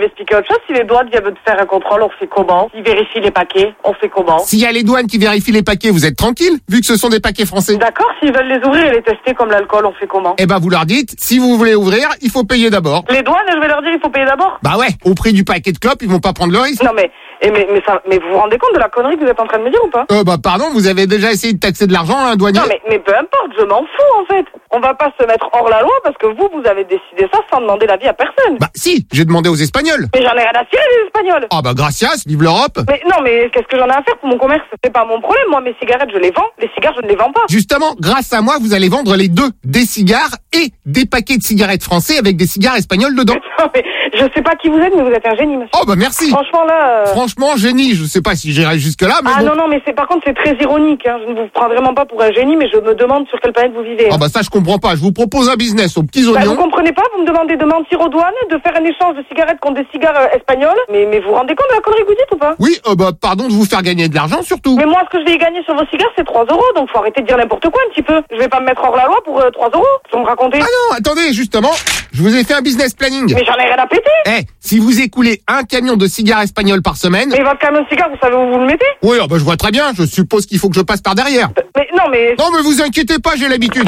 m'avez expliqué autre chose. Si les douanes viennent de faire un contrôle, on fait comment? Ils vérifient les paquets, on fait comment? S'il y a les douanes qui vérifient les paquets, vous êtes tranquille, vu que ce sont des paquets français. D'accord, s'ils veulent les ouvrir et les tester comme l'alcool, on fait comment? Eh ben, vous leur dites, si vous voulez ouvrir, il faut payer d'abord. Les douanes, je vais leur dire, il faut payer d'abord? Bah ouais, au prix du paquet de clopes, ils vont pas prendre le risque. Non mais vous vous rendez compte de la connerie que vous êtes en train de me dire ou pas? Bah pardon, vous avez déjà essayé de taxer de l'argent à un douanier? Non mais peu importe, je m'en fous en fait. On va pas se mettre hors la loi parce que vous avez décidé ça sans demander l'avis à personne. Bah si, j'ai demandé aux Espagnols. Mais j'en ai rien à cirer des Espagnols. Ah bah gracias, vive l'Europe. Mais non mais qu'est-ce que j'en ai à faire pour mon commerce? C'est pas mon problème, moi mes cigarettes je les vends, les cigares je ne les vends pas. Justement, grâce à moi, vous allez vendre les deux, des cigares et des paquets de cigarettes français avec des cigares espagnols dedans. Non mais je sais pas qui vous êtes mais vous êtes un génie monsieur. Oh bah merci. Franchement là... Franchement, génie, je sais pas si j'irai jusque là, mais Ah bon. non mais par contre c'est très ironique, hein. Je ne vous prends vraiment pas pour un génie mais je me demande sur quelle planète vous vivez. Ah bah ça je comprends pas, je vous propose un business aux petits Bah, vous oignons. comprenez pas, vous me demandez de mentir aux douanes, de faire un échange de cigarettes contre des cigares espagnols, mais vous vous rendez compte de la connerie que vous dites ou pas? Oui, bah pardon de vous faire gagner de l'argent surtout. Mais moi ce que je vais y gagner sur vos cigares c'est 3 €, donc faut arrêter de dire n'importe quoi un petit peu. Je vais pas me mettre hors la loi pour 3 €, vous me racontez. Ah non, attendez, justement, je vous ai fait un business planning. Mais j'en ai rien à péter. Eh, si vous écoulez un camion de cigares espagnols par semaine... Mais votre camion de cigares, vous savez où vous le mettez? Oui, bah je vois très bien, je suppose qu'il faut que je passe par derrière. Mais non mais... Non mais vous inquiétez pas, j'ai l'habitude.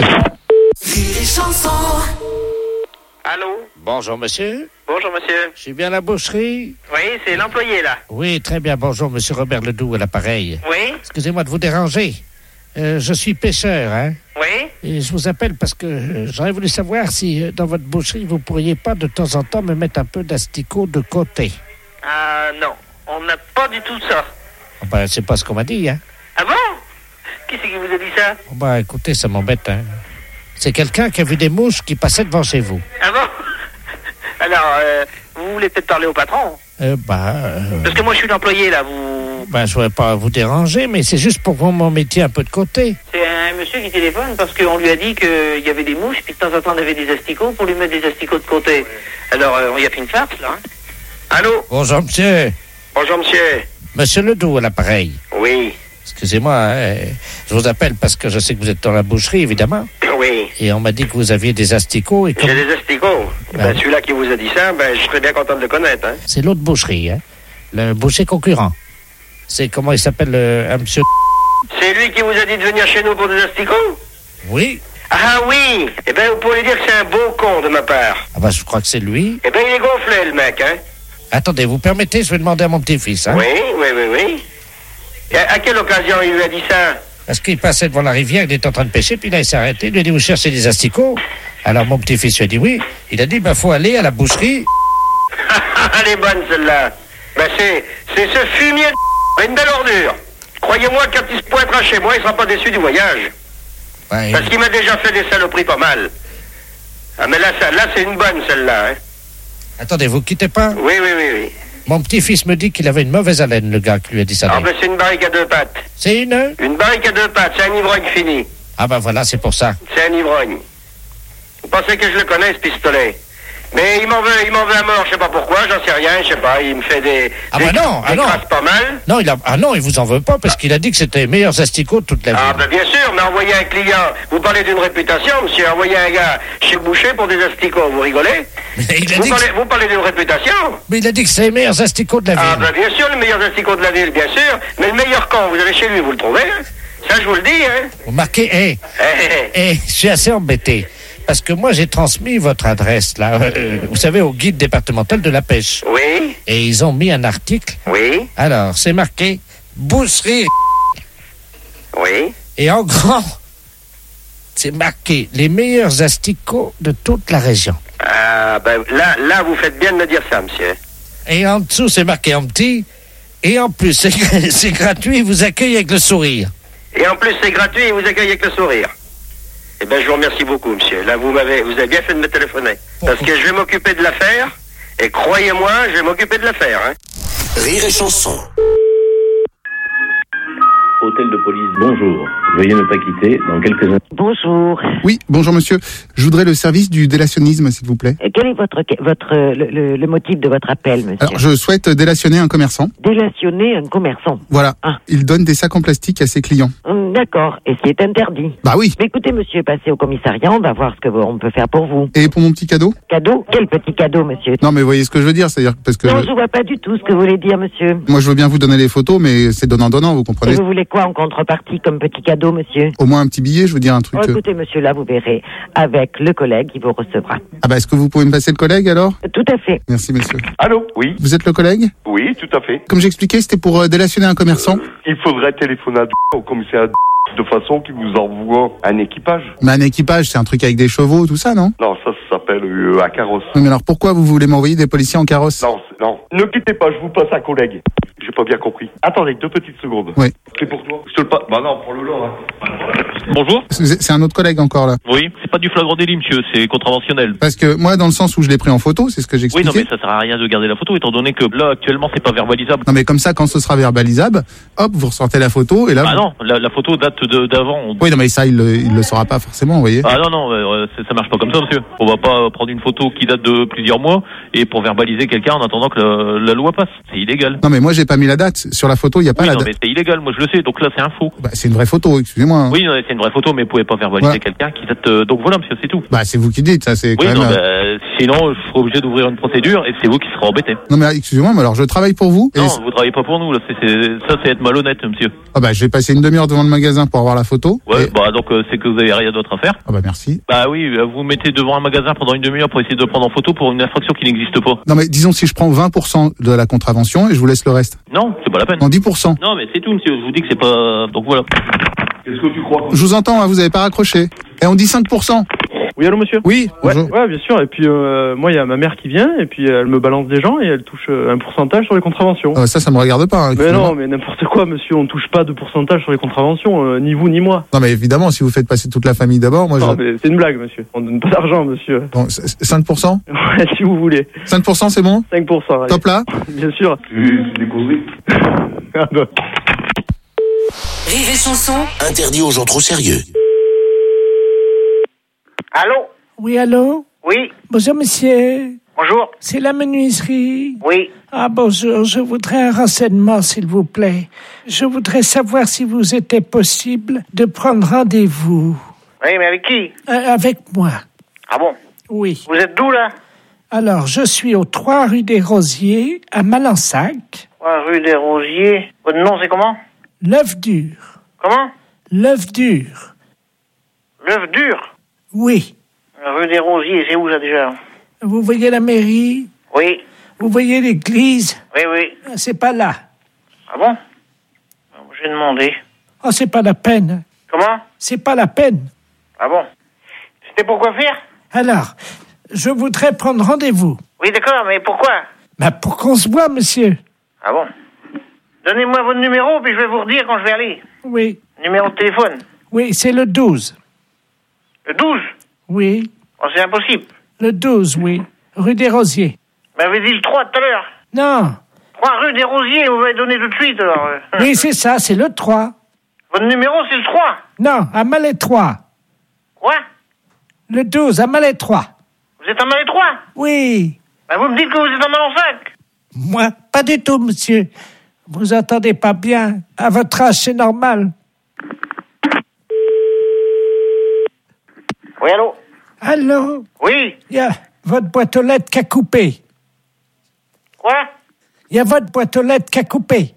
Allô? Bonjour, monsieur. Bonjour, monsieur. Je suis bien à la boucherie? Oui, c'est l'employé, là. Oui, très bien. Bonjour, monsieur Robert Ledoux à l'appareil. Oui? Excusez-moi de vous déranger. Je suis pêcheur, hein? Oui? Et je vous appelle parce que j'aurais voulu savoir si dans votre boucherie, vous pourriez pas de temps en temps me mettre un peu d'asticot de côté. Ah, non. On n'a pas du tout ça. Oh, ben, c'est pas ce qu'on m'a dit, hein? Ah bon? Qui c'est qui vous a dit ça? Oh, ben, écoutez, ça m'embête, hein? C'est quelqu'un qui a vu des mouches qui passaient devant chez vous. Ah bon? Alors, vous voulez peut-être parler au patron? Parce que moi, je suis l'employé, là. Je voudrais pas vous déranger, mais c'est juste pour que vous m'en mettiez un peu de côté. C'est un monsieur qui téléphone parce qu'on lui a dit qu'il y avait des mouches, puis de temps en temps, on avait des asticots pour lui mettre des asticots de côté. Alors, on y a fait une farce, là. Hein? Allô? Bonjour, monsieur. Bonjour, monsieur. Monsieur Ledoux à l'appareil. Oui. Excusez-moi, hein, je vous appelle parce que je sais que vous êtes dans la boucherie, évidemment. Oui. Et on m'a dit que vous aviez des asticots. J'ai des asticots. Celui-là qui vous a dit ça, je serais bien content de le connaître. Hein. C'est l'autre boucherie, hein. Le boucher concurrent. C'est comment il s'appelle, un monsieur... C'est lui qui vous a dit de venir chez nous pour des asticots? Oui. Ah oui. Eh bien, vous pourriez dire que c'est un beau con de ma part. Ah je crois que c'est lui. Eh bien, il est gonflé, le mec, hein. Attendez, vous permettez, je vais demander à mon petit-fils, hein. Oui. Et à quelle occasion il lui a dit ça? Parce qu'il passait devant la rivière, il était en train de pêcher, puis là, il s'est arrêté, il lui a dit, vous cherchez des asticots? Alors, mon petit-fils lui a dit oui. Il a dit, faut aller à la boucherie. Elle est bonne, celle-là. C'est ce fumier une belle ordure. Croyez-moi, quand il se pointera chez moi, il sera pas déçu du voyage. Ouais, parce qu'il m'a déjà fait des saloperies pas mal. Ah, mais là c'est une bonne, celle-là, hein. Attendez, vous quittez pas? Oui. Mon petit-fils me dit qu'il avait une mauvaise haleine, le gars qui lui a dit ça. Ah, c'est une barrique à 2 pattes. C'est une? Une barrique à 2 pattes, c'est un ivrogne fini. Ah voilà, c'est pour ça. C'est un ivrogne. Vous pensez que je le connais, ce pistolet? Mais il m'en veut à mort, je sais pas pourquoi, j'en sais rien, je sais pas, il me fait des crasses pas mal. Non, il vous en veut pas, parce qu'il a dit que c'était les meilleurs asticots de toute la vie. Ah, bien sûr, mais envoyer un client, vous parlez d'une réputation, monsieur, envoyer un gars chez le boucher pour des asticots, vous rigolez? Vous parlez d'une réputation? Mais il a dit que c'est les meilleurs asticots de la ville. Ah, bien sûr, les meilleurs asticots de la ville, bien sûr, mais le meilleur quand vous allez chez lui, vous le trouvez, hein? Ça, je vous le dis, hein? Vous marquez, je suis assez embêté. Parce que moi, j'ai transmis votre adresse, là, vous savez, au guide départemental de la pêche. Oui. Et ils ont mis un article. Oui. Alors, c'est marqué boucherie. Oui. Et en grand, c'est marqué les meilleurs asticots de toute la région. Ah, là, vous faites bien de me dire ça, monsieur. Et en dessous, c'est marqué en petit. Et en plus, c'est gratuit, ils vous accueillent avec le sourire. Et en plus, c'est gratuit, ils vous accueillent avec le sourire. Eh bien, je vous remercie beaucoup, monsieur. Là, vous avez bien fait de me téléphoner. Parce que je vais m'occuper de l'affaire. Et croyez-moi, je vais m'occuper de l'affaire, hein. Rire et chanson. hôtel de police, bonjour. Veuillez ne pas quitter dans quelques instants. Bonjour. Oui, bonjour monsieur. Je voudrais le service du délationnisme, s'il vous plaît. Quel est le motif de votre appel, monsieur? Alors, je souhaite délationner un commerçant. Délationner un commerçant. Voilà. Ah. Il donne des sacs en plastique à ses clients. D'accord. Et c'est interdit. Bah oui. Mais écoutez, monsieur, passez au commissariat, on va voir ce on peut faire pour vous. Et pour mon petit cadeau? Cadeau? Quel petit cadeau, monsieur? Non, mais vous voyez ce que je veux dire, c'est-à-dire parce que Non, je vois pas du tout ce que vous voulez dire, monsieur. moi, je veux bien vous donner les photos, mais c'est donnant-donnant, vous Et comprenez? vous voulez quoi en contrepartie comme petit cadeau, monsieur? Au moins un petit billet, je veux dire un truc. Écoutez, monsieur, là, vous verrez avec le collègue qui vous recevra. Ah bah, est-ce que vous pouvez me passer le collègue alors? Tout à fait. Merci, monsieur. Allô? Oui, Vous êtes le collègue? oui, tout à fait. Comme j'expliquais, c'était pour délationner un commerçant. Il faudrait téléphoner au commissariat de façon qu'il vous envoie un équipage. Mais un équipage, c'est un truc avec des chevaux, tout ça, non? Non, ça s'appelle un carrosse. Oui, mais alors pourquoi vous voulez m'envoyer des policiers en carrosse? Non, non. Ne quittez pas, je vous passe un collègue. J'ai pas bien compris. Attendez, 2 petites secondes. Oui. C'est pour toi. Je te le passe. Bah non, prends-le là. Bonjour. C'est un autre collègue encore là. Oui, c'est pas du flagrant délit, monsieur, c'est contraventionnel. Parce que moi, dans le sens où je l'ai pris en photo, c'est ce que Oui, j'expliquais. non, mais ça sert à rien de garder la photo, étant donné que là, actuellement, c'est pas verbalisable. Non, mais comme ça, quand ce sera verbalisable, hop, vous ressortez la photo et là. Ah non, la photo date d'avant. Oui, non, mais ça, il le saura pas forcément, vous voyez. Ah non, ça marche pas comme ça, monsieur. On va pas prendre une photo qui date de plusieurs mois et pour verbaliser quelqu'un en attendant que la loi passe. C'est illégal. Non, mais moi, j'ai pas mis la date. Sur la photo, il y a pas Oui, la non, date. mais c'est illégal, moi je le sais, donc là c'est un faux. Bah, c'est une vraie photo, excusez-moi. Hein. Oui, non, c'est une vraie photo, mais vous pouvez pas verbaliser Voilà. quelqu'un qui date. Donc voilà, monsieur, c'est tout. Bah, c'est vous qui dites, ça, c'est quand Oui, même. non, sinon, je serai obligé d'ouvrir une procédure et c'est vous qui serez embêté. Non, mais excusez-moi, mais alors je travaille pour vous. Non, vous travaillez pas pour nous, là. Ça, c'est être malhonnête, monsieur. Ah, bah, je vais passer une demi-heure devant le magasin pour avoir la photo. Ouais, Et- bah donc c'est que vous avez rien d'autre à faire. Ah, bah, merci. Bah oui, vous mettez devant un magasin pendant une demi-heure pour essayer de le prendre en photo pour une infraction qui n'existe pas. Non, mais disons si je prends 20% de la contravention et je vous laisse le reste. Non, c'est pas la peine. Non, 10%. Non, mais c'est tout, monsieur. Je vous dis que c'est pas. Donc voilà. Qu'est-ce que tu crois? Je vous entends, hein, vous avez pas raccroché. Et on dit 5%. Oui, allô, monsieur? Oui, Ouais, bonjour. ouais, bien sûr. Et puis, moi, il y a ma mère qui vient, et puis elle me balance des gens, et elle touche un pourcentage sur les contraventions. Ça me regarde pas. Hein, Mais excusez-moi. non, mais n'importe quoi, monsieur. On touche pas de pourcentage sur les contraventions, ni vous ni moi. Non, mais évidemment, si vous faites passer toute la famille d'abord, moi, Non, mais c'est une blague, monsieur. On donne pas d'argent, monsieur. Bon, 5%? Ouais, si vous voulez. 5%, c'est bon? 5%. Allez. Top là? Bien sûr. C'est des conneries. Ah bah. Rire et chanson. Interdit aux gens trop sérieux. Allô? Oui, allô? Oui, Bonjour, monsieur. bonjour. C'est la menuiserie. Oui. Ah, bonjour. Je voudrais un renseignement, s'il vous plaît. Je voudrais savoir si vous était possible de prendre rendez-vous. Oui, mais avec qui? Avec moi. Ah bon? Oui. Vous êtes d'où, là? Alors, je suis au 3 rue des Rosiers, à Malensac. Rue des Rosiers. Votre nom, c'est comment? L'œuf dur. Comment? L'œuf dur. L'œuf dur. Oui. Rue des Rosiers, c'est où, ça, déjà? Vous voyez la mairie? Oui. Vous voyez l'église? Oui, oui. C'est pas là. Ah bon? J'ai demandé. Oh, c'est pas la peine. Comment? C'est pas la peine. Ah bon? C'était pour quoi faire? Alors, je voudrais prendre rendez-vous. Oui, d'accord, mais pourquoi? Ben, pour qu'on se voit, monsieur. Ah bon? Donnez-moi votre numéro, puis je vais vous redire quand je vais aller. Oui. Numéro de téléphone. Oui, c'est le 12. Le 12? Oui. Oh, c'est impossible. Le 12, oui. Rue des Rosiers. Vous m'avez dit le 3 tout à l'heure. Non. 3 rue des Rosiers, vous m'avez donné tout de suite, alors. Oui, c'est ça, c'est le 3. Votre numéro, c'est le 3. Non, à Malétroit. Quoi? Le 12, à Malétroit. Vous êtes en Malétroit? Oui. Ben, vous me dites que vous êtes en Malensac. Moi, pas du tout, monsieur. Vous entendez pas bien. À votre âge, c'est normal. Oui, allô? Allô? Oui. Il y a votre boîte aux lettres qui a coupé. Quoi? Il y a votre boîte aux lettres qui a coupé.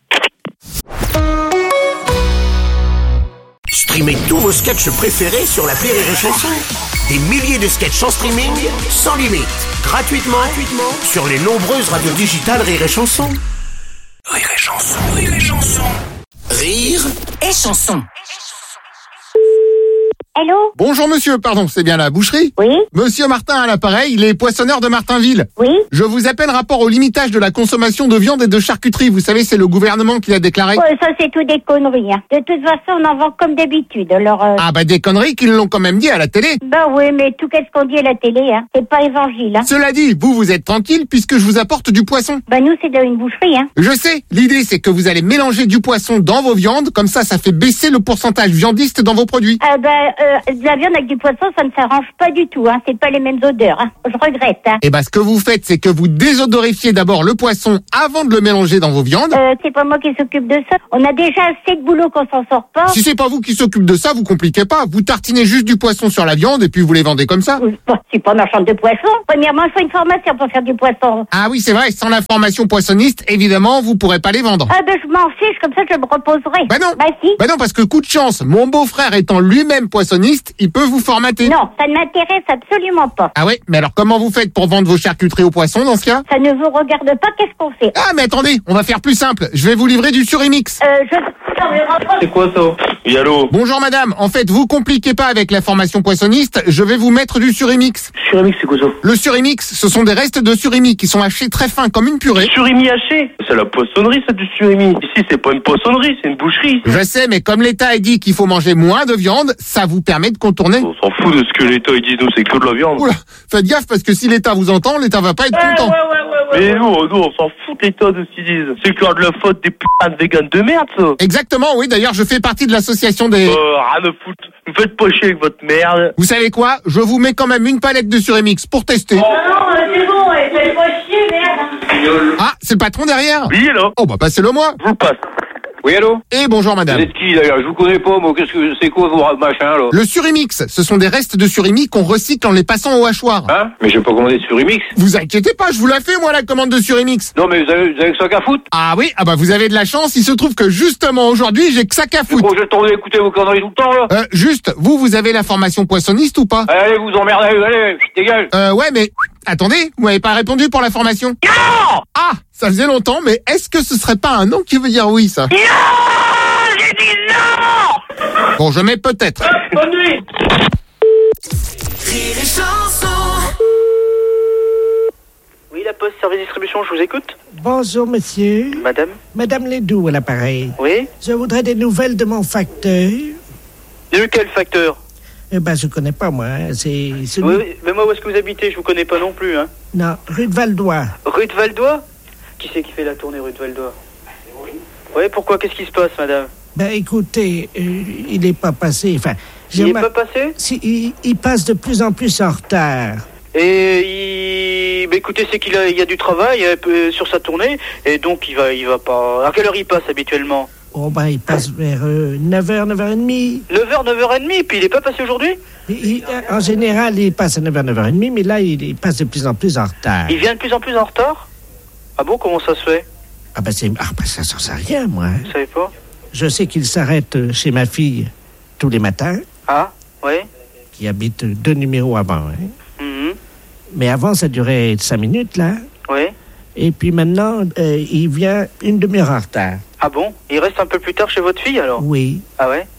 Streamez tous vos sketchs préférés sur l'appli Rire et Chanson. Des milliers de sketchs en streaming, sans limite, gratuitement sur les nombreuses radios digitales Rire et Chanson. Rire et Chanson, Rire et Chanson. Rire Et chanson. Allô? Bonjour monsieur, pardon, c'est bien la boucherie? Oui. Monsieur Martin à l'appareil, il est poissonneur de Martinville. Oui. Je vous appelle rapport au limitage de la consommation de viande et de charcuterie. Vous savez, c'est le gouvernement qui l'a déclaré. Ouais, ça c'est tout des conneries. Hein. De toute façon, on en vend comme d'habitude. Alors. Ah bah des conneries qu'ils l'ont quand même dit à la télé. Bah oui, mais tout qu'est-ce qu'on dit à la télé, hein. C'est pas évangile, hein. Cela dit, vous êtes tranquille puisque je vous apporte du poisson. Bah nous c'est une boucherie, hein. Je sais, l'idée c'est que vous allez mélanger du poisson dans vos viandes, comme ça fait baisser le pourcentage viandiste dans vos produits. De la viande avec du poisson, ça ne s'arrange pas du tout, hein. C'est pas les mêmes odeurs, hein. Je regrette, hein. Et bah ce que vous faites, c'est que vous désodorifiez d'abord le poisson avant de le mélanger dans vos viandes. C'est pas moi qui s'occupe de ça. On a déjà assez de boulot qu'on s'en sort pas. Si c'est pas vous qui s'occupe de ça, vous compliquez pas. Vous tartinez juste du poisson sur la viande et puis vous les vendez comme ça. Je suis pas marchande de poisson. Premièrement, il faut une formation pour faire du poisson. Ah oui, c'est vrai, sans la formation poissonniste, évidemment, vous pourrez pas les vendre. Ah ben je m'en fiche, comme ça je me reposerai. Bah non. Bah si. Bah non, parce que coup de chance, mon beau-frère étant lui-même poissonniste, il peut vous formater. Non, ça ne m'intéresse absolument pas. Ah ouais, mais alors comment vous faites pour vendre vos charcuteries aux poissons dans ce cas? Ça ne vous regarde pas, qu'est-ce qu'on fait? Ah mais attendez, on va faire plus simple. Je vais vous livrer du surimix. C'est quoi ça? Oui, allô? Bonjour madame, en fait vous compliquez pas avec la formation poissonniste, je vais vous mettre du surimix. Surimix, c'est quoi ça? Le surimix, ce sont des restes de surimi qui sont hachés très fins comme une purée. Surimi haché? C'est la poissonnerie, ça, du surimi. Ici, c'est pas une poissonnerie, c'est une boucherie. Je sais, mais comme l'État a dit qu'il faut manger moins de viande, ça vous permet de contourner. On s'en fout de ce que l'État dit, nous, c'est que de la viande. Oula, faites gaffe parce que si l'État vous entend, l'État va pas être content. Mais nous, on s'en fout de l'État de ce qu'ils disent. C'est que de la faute des putains de véganes de merde, ça. Exactement, oui, d'ailleurs, je fais partie de l'association des... Rien de foutre. Vous faites pas chier avec votre merde. Vous savez quoi? Je vous mets quand même une palette de surimix pour tester. Non, c'est bon, faites pas chier, merde. Ah, c'est le patron derrière? Oui, là. Oh, bah passez-le moi. Je vous le passe. Oui, allô? Et bonjour madame. Vous êtes qui, d'ailleurs? Je vous connais pas, moi. C'est quoi vos machins, là? Le surimix, ce sont des restes de surimi qu'on recycle en les passant au hachoir. Hein? Mais j'ai pas commandé de surimix. Vous inquiétez pas, je vous la fais, moi, la commande de surimix. Non, mais vous avez que ça qu'à foutre? Ah oui, ah bah vous avez de la chance, il se trouve que justement aujourd'hui, j'ai que ça qu'à foutre. Bon, je vais tourner écouter vos conneries tout le temps, là. Juste, vous avez la formation poissonniste ou pas? Allez, vous emmerdez, allez, dégage. Ouais, mais... Attendez, vous m'avez pas répondu pour la formation? Non! Ah, ça faisait longtemps, mais est-ce que ce serait pas un non qui veut dire oui, ça? Non! J'ai dit non! Bon, je mets peut-être. Bonne nuit! Rire et chanson. Oui, la Poste Service Distribution, je vous écoute. Bonjour, monsieur. Madame? Madame Ledoux à l'appareil. Oui? Je voudrais des nouvelles de mon facteur. De quel facteur? Eh ben, je connais pas, moi. Hein. C'est celui... Oui, mais moi, où est-ce que vous habitez? Je vous connais pas non plus, hein. Non, rue de Valdois. Rue de Valdois? Qui c'est qui fait la tournée rue de Valdois? Oui, pourquoi? Qu'est-ce qui se passe, madame? Ben, écoutez, il n'est pas passé. Enfin, il n'est pas passé? Si, il passe de plus en plus en retard. Et ben, écoutez, c'est qu'il y a du travail sur sa tournée, et donc il va pas... À quelle heure il passe habituellement? Oh ben, il passe vers 9h, 9h30. 9h, 9h30, puis il n'est pas passé aujourd'hui? En général, il passe à 9h, 9h30, mais là, il passe de plus en plus en retard. Il vient de plus en plus en retard? Ah bon, comment ça se fait? Ah ben, ça j'en sais rien, moi. Vous savez pas? Je sais qu'il s'arrête chez ma fille tous les matins. Ah, oui? Qui habite 2 numéros avant, hein. Mm-hmm. Mais avant, ça durait 5 minutes, là. Oui. Et puis maintenant, il vient une demi-heure en retard. Ah bon? Il reste un peu plus tard chez votre fille, alors? Oui. Ah ouais?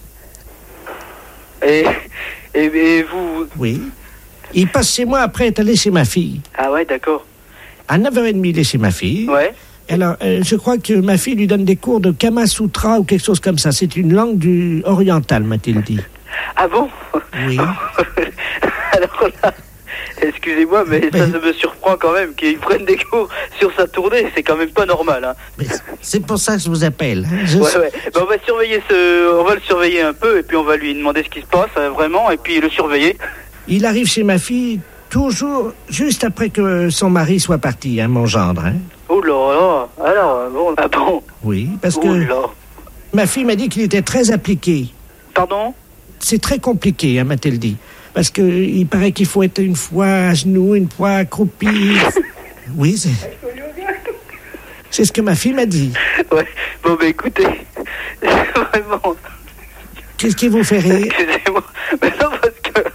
Et vous... Oui. Il passe chez moi après être allé chez ma fille. Ah ouais, d'accord. À 9h30, il est chez ma fille. Ouais. Alors, je crois que ma fille lui donne des cours de Kama Sutra ou quelque chose comme ça. C'est une langue orientale, m'a-t-il dit. Ah bon? Oui. Alors là... Excusez-moi, mais ça me surprend quand même qu'il prenne des cours sur sa tournée. C'est quand même pas normal, hein. Mais c'est pour ça que je vous appelle. Hein. Ouais. Ben, on va le surveiller un peu, et puis on va lui demander ce qui se passe, vraiment, et puis le surveiller. Il arrive chez ma fille toujours juste après que son mari soit parti, hein, mon gendre. Hein. Oh là là, alors, bon, ah bon? Oui, parce que ma fille m'a dit qu'il était très appliqué. Pardon? C'est très compliqué, hein, m'a-t-elle dit. Parce que il paraît qu'il faut être une fois à genoux, une fois accroupi. Oui, c'est ce que ma fille m'a dit. Ouais, bon, ben écoutez, vraiment... Qu'est-ce qui vous fait rire? Excusez-moi, mais non, parce que...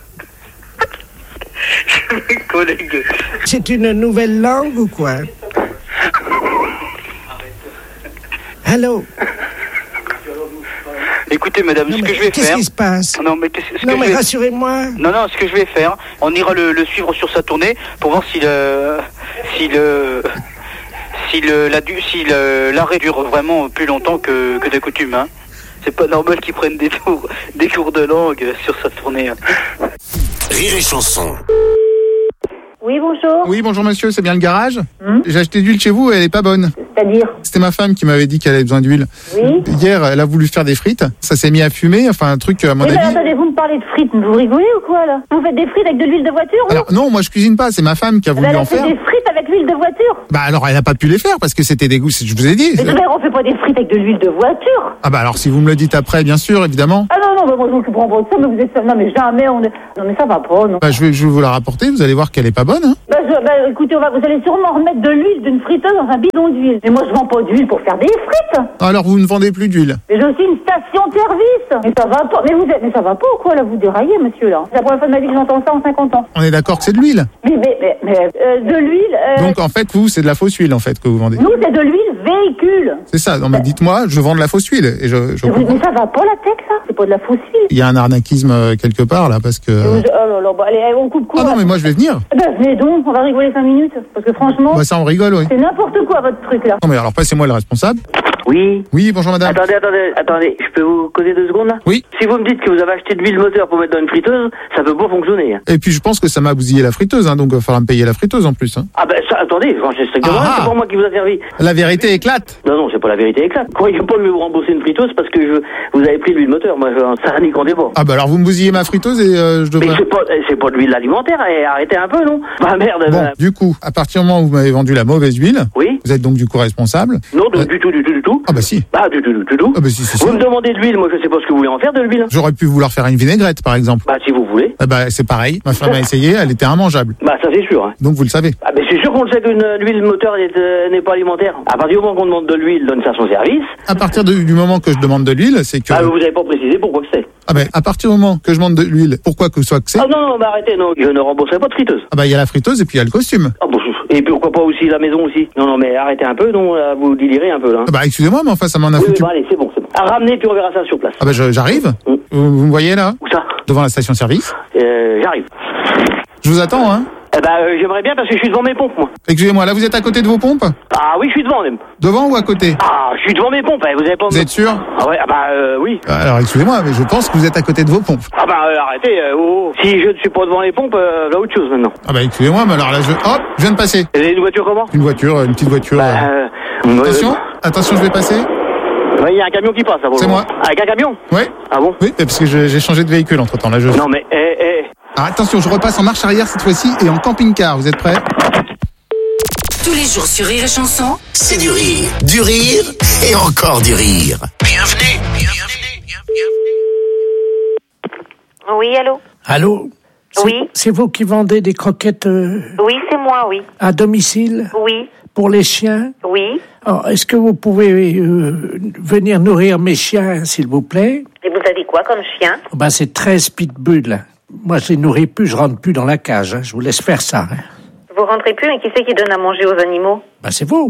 Mes collègues... C'est une nouvelle langue ou quoi? Allô? Écoutez, madame, ce que je vais Qu'est-ce faire... qui se passe? Non, mais, ce que Non, je mais vais- rassurez-moi. Non, ce que je vais faire, on ira le suivre sur sa tournée pour voir si l'arrêt dure vraiment plus longtemps que de coutume. Hein. C'est pas normal qu'ils prennent des cours de langue sur sa tournée. Hein. Rire et Chanson. Oui, bonjour. Oui, bonjour monsieur, c'est bien le garage? J'ai acheté de l'huile chez vous et elle est pas bonne. C'est-à-dire? C'était ma femme qui m'avait dit qu'elle avait besoin d'huile. Oui. Hier, elle a voulu faire des frites. Ça s'est mis à fumer, enfin un truc à mon Oui, mais avis. attendez, vous me parlez de frites, vous rigolez ou quoi, là? Vous faites des frites avec de l'huile de voiture, vous? Alors non, moi je cuisine pas, c'est ma femme qui a voulu Elle en a fait faire. des frites avec l'huile de voiture? Bah alors elle a pas pu les faire parce que c'était dégoût, je vous ai dit. Mais on fait pas des frites avec de l'huile de voiture. Ah bah alors si vous me le dites après, bien sûr, évidemment. Ah non, bah, moi je comprends pas de ça, mais vous êtes... Non, mais jamais on... Non, mais ça va pas, non. Bah je vais vous la rapporter, vous allez voir qu'elle est pas bonne. Hein. Bah, écoutez, vous allez sûrement remettre de l'huile d'une friteuse dans un bidon d'huile. Mais moi je vends pas d'huile pour faire des frites. Alors vous ne vendez plus d'huile. Mais j'ai aussi une station-service. Mais ça va pas. Mais ça va pas ou quoi, là? Vous déraillez, monsieur, là. C'est la première fois de ma vie que j'entends ça en 50 ans. On est d'accord que c'est de l'huile. Mais de l'huile... Donc en fait, vous, c'est de la fausse huile en fait que vous vendez. Nous, c'est de l'huile véhicule. C'est ça, non mais dites-moi, je vends de la fausse huile. Et Mais ça va pas la tête, ça? C'est pas de la fausse huile. il y a un arnaquisme quelque part là parce que... Oh là là, bah, allez, on coupe court. Ah non mais moi je vais venir. Venez donc, on va rigoler 5 minutes. Parce que franchement... Bah ça on rigole, oui. C'est n'importe quoi, votre truc, là. Non mais alors passez-moi le responsable. Oui. Oui, bonjour madame. Attendez, je peux vous causer 2 secondes là? Oui. Si vous me dites que vous avez acheté de l'huile moteur pour mettre dans une friteuse, ça peut pas fonctionner. Et puis je pense que ça m'a bousillé la friteuse, hein, donc il va falloir me payer la friteuse en plus. Hein. Ah ben ça, attendez, c'est strictement rien, c'est pas moi qui vous a servi. La vérité éclate. Non, c'est pas la vérité éclate. Croyez pas que je vais vous rembourser une friteuse parce que vous avez pris de l'huile moteur. Moi, ça n'y comptez pas. Ah bah alors vous me bousillez ma friteuse et je devrais... Mais c'est pas de l'huile alimentaire, arrêtez un peu, non? Bah merde. Bon, du coup, à partir du moment où vous m'avez vendu la mauvaise huile, oui. Vous êtes donc du coup responsable. Non, du tout. Ah bah si. Ah, du tout. Ah bah si, c'est vous me demandez de l'huile, moi je sais pas ce que vous voulez en faire de l'huile. J'aurais pu vouloir faire une vinaigrette par exemple. Bah si vous voulez. Ah bah c'est pareil, ma femme a essayé, elle était immangeable. Bah ça c'est sûr. Hein. Donc vous le savez. Ah ben c'est sûr qu'on le sait qu'une l'huile moteur n'est pas alimentaire. À partir du moment qu'on demande de l'huile dans une station-service. À partir du moment que je demande de l'huile, c'est que... Ah vous avez pas précisé pourquoi que c'est. Ah ben à partir du moment que je demande de l'huile, pourquoi que ce soit que c'est... Ah non, bah arrêtez, non, je ne rembourserai pas de friteuse. Ah bah il y a la friteuse et puis il y a le costume. Ah bon, et pourquoi pas aussi la maison aussi. Non mais arrêtez un peu, non, là, vous délirez un peu là. Ah bah excusez-moi, mais enfin ça m'en a oui, foutu. Bah, allez, c'est bon. À ramener puis on verra ça sur place. Ah bah j'arrive. Vous me voyez là? Où ça? Devant la station-service. J'arrive. Je vous attends, hein. Eh ben, j'aimerais bien parce que je suis devant mes pompes, moi. Excusez-moi, là vous êtes à côté de vos pompes? Ah oui, je suis devant même. Devant ou à côté? Ah, je suis devant mes pompes, vous avez pas... Vous êtes sûr? Ah ouais, oui. Alors excusez-moi, mais je pense que vous êtes à côté de vos pompes. Ah bah arrêtez, si je ne suis pas devant les pompes, là autre chose maintenant. Ah bah excusez-moi, mais alors là hop, je viens de passer. Vous avez une voiture comment? Une voiture, une petite voiture. Attention, je vais passer. Oui, il y a un camion qui passe, là, c'est moi. Avec un camion? Ouais. Ah bon? Oui, parce que j'ai changé de véhicule entre temps, là je... Non mais, Alors attention, je repasse en marche arrière cette fois-ci et en camping-car, vous êtes prêts? Tous les jours sur Rire et Chanson, c'est du rire et encore du rire. Bienvenue. Oui, allô? Allô? Oui. C'est vous qui vendez des croquettes Oui, c'est moi, oui. à domicile? Oui. Pour les chiens? Oui. Alors, est-ce que vous pouvez venir nourrir mes chiens, s'il vous plaît? Et vous avez quoi comme chien? Ben, c'est 13 pitbulls. Moi, je les nourris plus, je rentre plus dans la cage. Hein. Je vous laisse faire ça. Hein. Vous rentrez plus, mais qui c'est qui donne à manger aux animaux? Ben, c'est vous.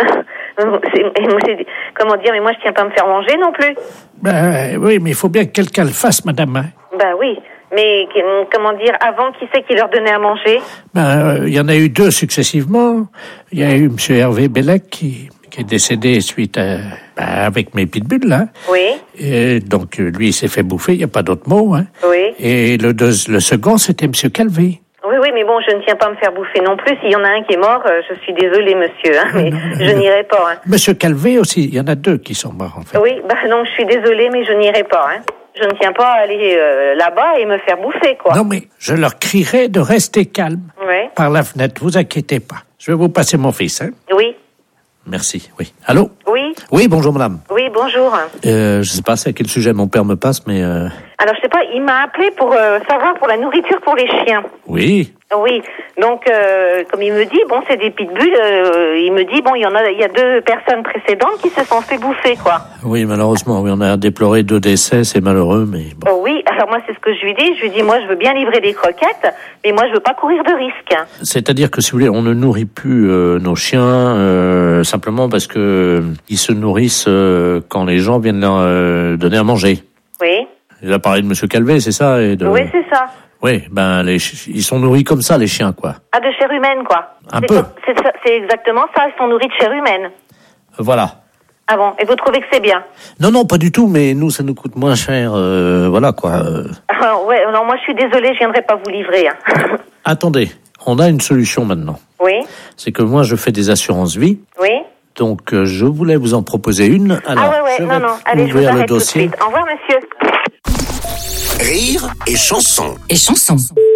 Comment dire, mais moi, je tiens pas à me faire manger non plus. Ben, oui, mais il faut bien que quelqu'un le fasse, madame. Hein. Ben oui. Mais, comment dire, avant, qui c'est qui leur donnait à manger? Ben, il y en a eu 2 successivement. Il y a eu M. Hervé Bellec qui est décédé suite à... avec mes pitbulls, là. Oui. Et donc, lui, il s'est fait bouffer, il n'y a pas d'autre mot. Hein. Oui. Et le second, c'était M. Calvé. Oui, mais bon, je ne tiens pas à me faire bouffer non plus. S'il y en a un qui est mort, je suis désolée, monsieur, hein, mais je n'irai pas. Hein. Monsieur Calvé aussi, il y en a 2 qui sont morts, en fait. Oui, non, je suis désolée, mais je n'irai pas, hein. Je ne tiens pas à aller là-bas et me faire bouffer, quoi. Non, mais je leur crierai de rester calme par la fenêtre, vous inquiétez pas. Je vais vous passer mon fils, hein. Oui. Merci, oui. Allô? Oui. Oui, bonjour madame. Oui, bonjour. Je sais pas c'est à quel sujet mon père me passe, mais... Alors, je sais pas, il m'a appelé pour savoir pour la nourriture pour les chiens. Oui. Oui, donc comme il me dit, bon, c'est des pitbulls, il me dit, bon, il y a 2 personnes précédentes qui se sont fait bouffer, quoi. Oui, malheureusement, oui, on a déploré 2 décès, c'est malheureux, mais bon. Oh oui, alors moi, c'est ce que je lui dis. Je lui dis, moi, je veux bien livrer des croquettes, mais moi, je veux pas courir de risque. C'est-à-dire que, si vous voulez, on ne nourrit plus nos chiens simplement parce que ils se nourrissent quand les gens viennent leur donner à manger. Oui. Il a parlé de Monsieur Calvet, c'est ça Oui, c'est ça. Oui, ben ils sont nourris comme ça, les chiens, quoi. Ah, de chair humaine, quoi. Un peu. C'est exactement ça, ils sont nourris de chair humaine. Voilà. Ah bon, et vous trouvez que c'est bien? Non, pas du tout, mais nous, ça nous coûte moins cher, voilà, quoi. Ah, ouais, non, moi, je suis désolée, je viendrai pas vous livrer. Hein. Attendez, on a une solution maintenant. Oui. C'est que moi, je fais des assurances vie. Oui. Donc, je voulais vous en proposer une. Alors, ouais, non, allez, je vous arrête tout de suite. Au revoir, monsieur. Rire et chanson. Et chanson.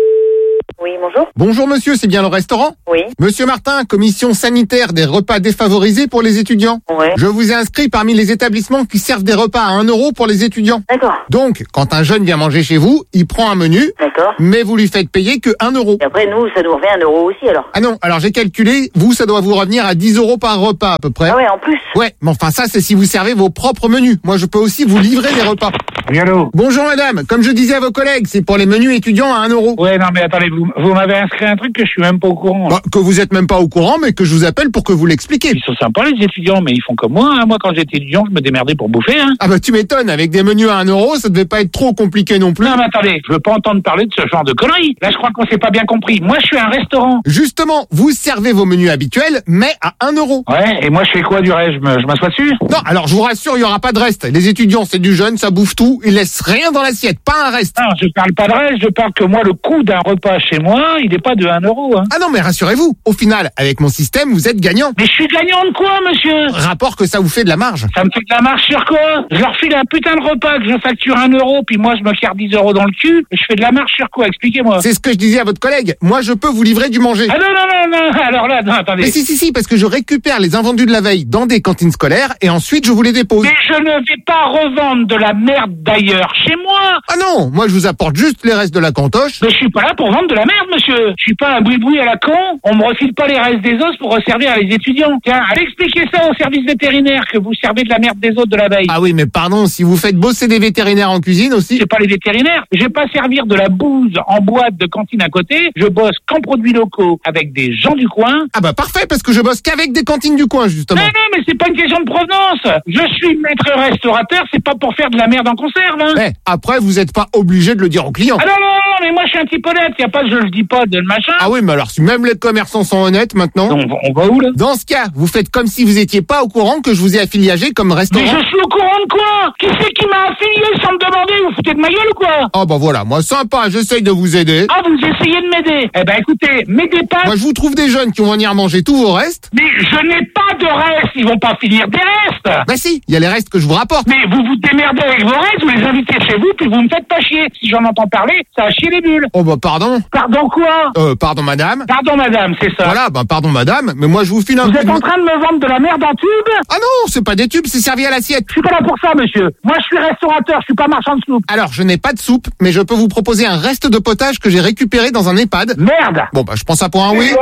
Oui, bonjour. Bonjour monsieur, c'est bien le restaurant? Oui. Monsieur Martin, commission sanitaire des repas défavorisés pour les étudiants. Ouais. Je vous ai inscrit parmi les établissements qui servent des repas à 1 euro pour les étudiants. D'accord. Donc, quand un jeune vient manger chez vous, il prend un menu, D'accord. mais vous lui faites payer que 1 euro. Et après, nous, ça nous revient 1 euro aussi, alors. Ah non, alors j'ai calculé, vous, ça doit vous revenir à 10 euros par repas à peu près. Ah ouais, en plus. Ouais, mais enfin ça, c'est si vous servez vos propres menus. Moi, je peux aussi vous livrer les repas. Oui, allô? Bonjour madame, comme je disais à vos collègues, c'est pour les menus étudiants à 1 euro. Ouais, non, mais attendez, vous m'avez inscrit un truc que je suis même pas au courant. Bah, que vous êtes même pas au courant, mais que je vous appelle pour que vous l'expliquiez. Ils sont sympas, les étudiants, mais ils font comme moi. Hein. Moi, quand j'étais étudiant, je me démerdais pour bouffer. Hein. Ah bah tu m'étonnes, avec des menus à 1 euro, ça devait pas être trop compliqué non plus. Non, mais attendez, je veux pas entendre parler de ce genre de conneries. Là, je crois qu'on s'est pas bien compris. Moi, je suis un restaurant. Justement, vous servez vos menus habituels, mais à 1 euro. Ouais, et moi, je fais quoi du reste? Je m'assois dessus? Non, alors je vous rassure, il y aura pas de reste. Les étudiants, c'est du jeune, ça bouffe tout, ils laissent rien dans l'assiette, pas un reste. Non, je parle pas de reste, je parle que moi, le coût d'un repas chez moi, il est pas de 1 euro. Hein. Ah non, mais rassurez-vous, au final, avec mon système, vous êtes gagnant. Mais je suis gagnant de quoi, monsieur? Rapport que ça vous fait de la marge. Ça me fait de la marge sur quoi? Je leur file un putain de repas que je facture 1 euro, puis moi, je me carre 10 euros dans le cul, et je fais de la marge sur quoi? Expliquez-moi. C'est ce que je disais à votre collègue. Moi, je peux vous livrer du manger. Ah non, alors là, non, attendez. Mais si, parce que je récupère les invendus de la veille dans des cantines scolaires, et ensuite je vous les dépose. Mais je ne vais pas revendre de la merde d'ailleurs chez moi. Ah non, moi je vous apporte juste les restes de la cantoche. Mais je suis pas là pour vendre de la merde, monsieur. Je suis pas un boui-boui à la con. On me refile pas les restes des os pour resservir à les étudiants. Tiens, allez expliquer ça au service vétérinaire que vous servez de la merde des autres de la veille. Ah oui, mais pardon, si vous faites bosser des vétérinaires en cuisine aussi. C'est pas les vétérinaires. Je vais pas servir de la bouse en boîte de cantine à côté. Je bosse qu'en produits locaux avec des gens du coin. Ah bah parfait, parce que je bosse qu'avec des cantines du coin, justement. Non, mais c'est pas une question de provenance. Je suis maître restaurateur, c'est pas pour faire de la merde en conserve, hein. Après, vous êtes pas obligé de le dire aux clients. Ah non, mais moi je suis un type honnête, y a pas je le dis pas de le machin. Ah oui, mais alors si même les commerçants sont honnêtes maintenant. On va où là? Dans ce cas, vous faites comme si vous étiez pas au courant que je vous ai affiliagé comme restaurant. Mais je suis au courant de quoi? Qui c'est qui m'a affilié sans me demander? Vous foutez de ma gueule ou quoi? Ah bah voilà, moi sympa, j'essaye de vous aider. Ah, vous essayez de m'aider? Eh ben écoutez, m'aidez pas. Moi je vous trouve des jeunes qui vont venir manger tous vos restes. Mais je n'ai pas de restes, ils vont pas finir des restes. Bah si, il y a les restes que je vous rapporte. Mais vous vous démerdez avec vos restes, vous les invitez chez vous, puis vous me faites pas chier. Si j'en entends parler, ça a chier les bulles. Oh bah pardon. Pardon quoi? Pardon madame. Pardon madame, c'est ça. Voilà, bah pardon madame, mais moi je vous file un... Vous êtes en train de me vendre de la merde en tube? Ah non, c'est pas des tubes, c'est servi à l'assiette. Je suis pas là pour ça, monsieur. Moi je suis restaurateur, je suis pas marchand de soupe. Alors, je n'ai pas de soupe, mais je peux vous proposer un reste de potage que j'ai récupéré dans un EHPAD. Merde. Bon bah je prends ça pour un oui.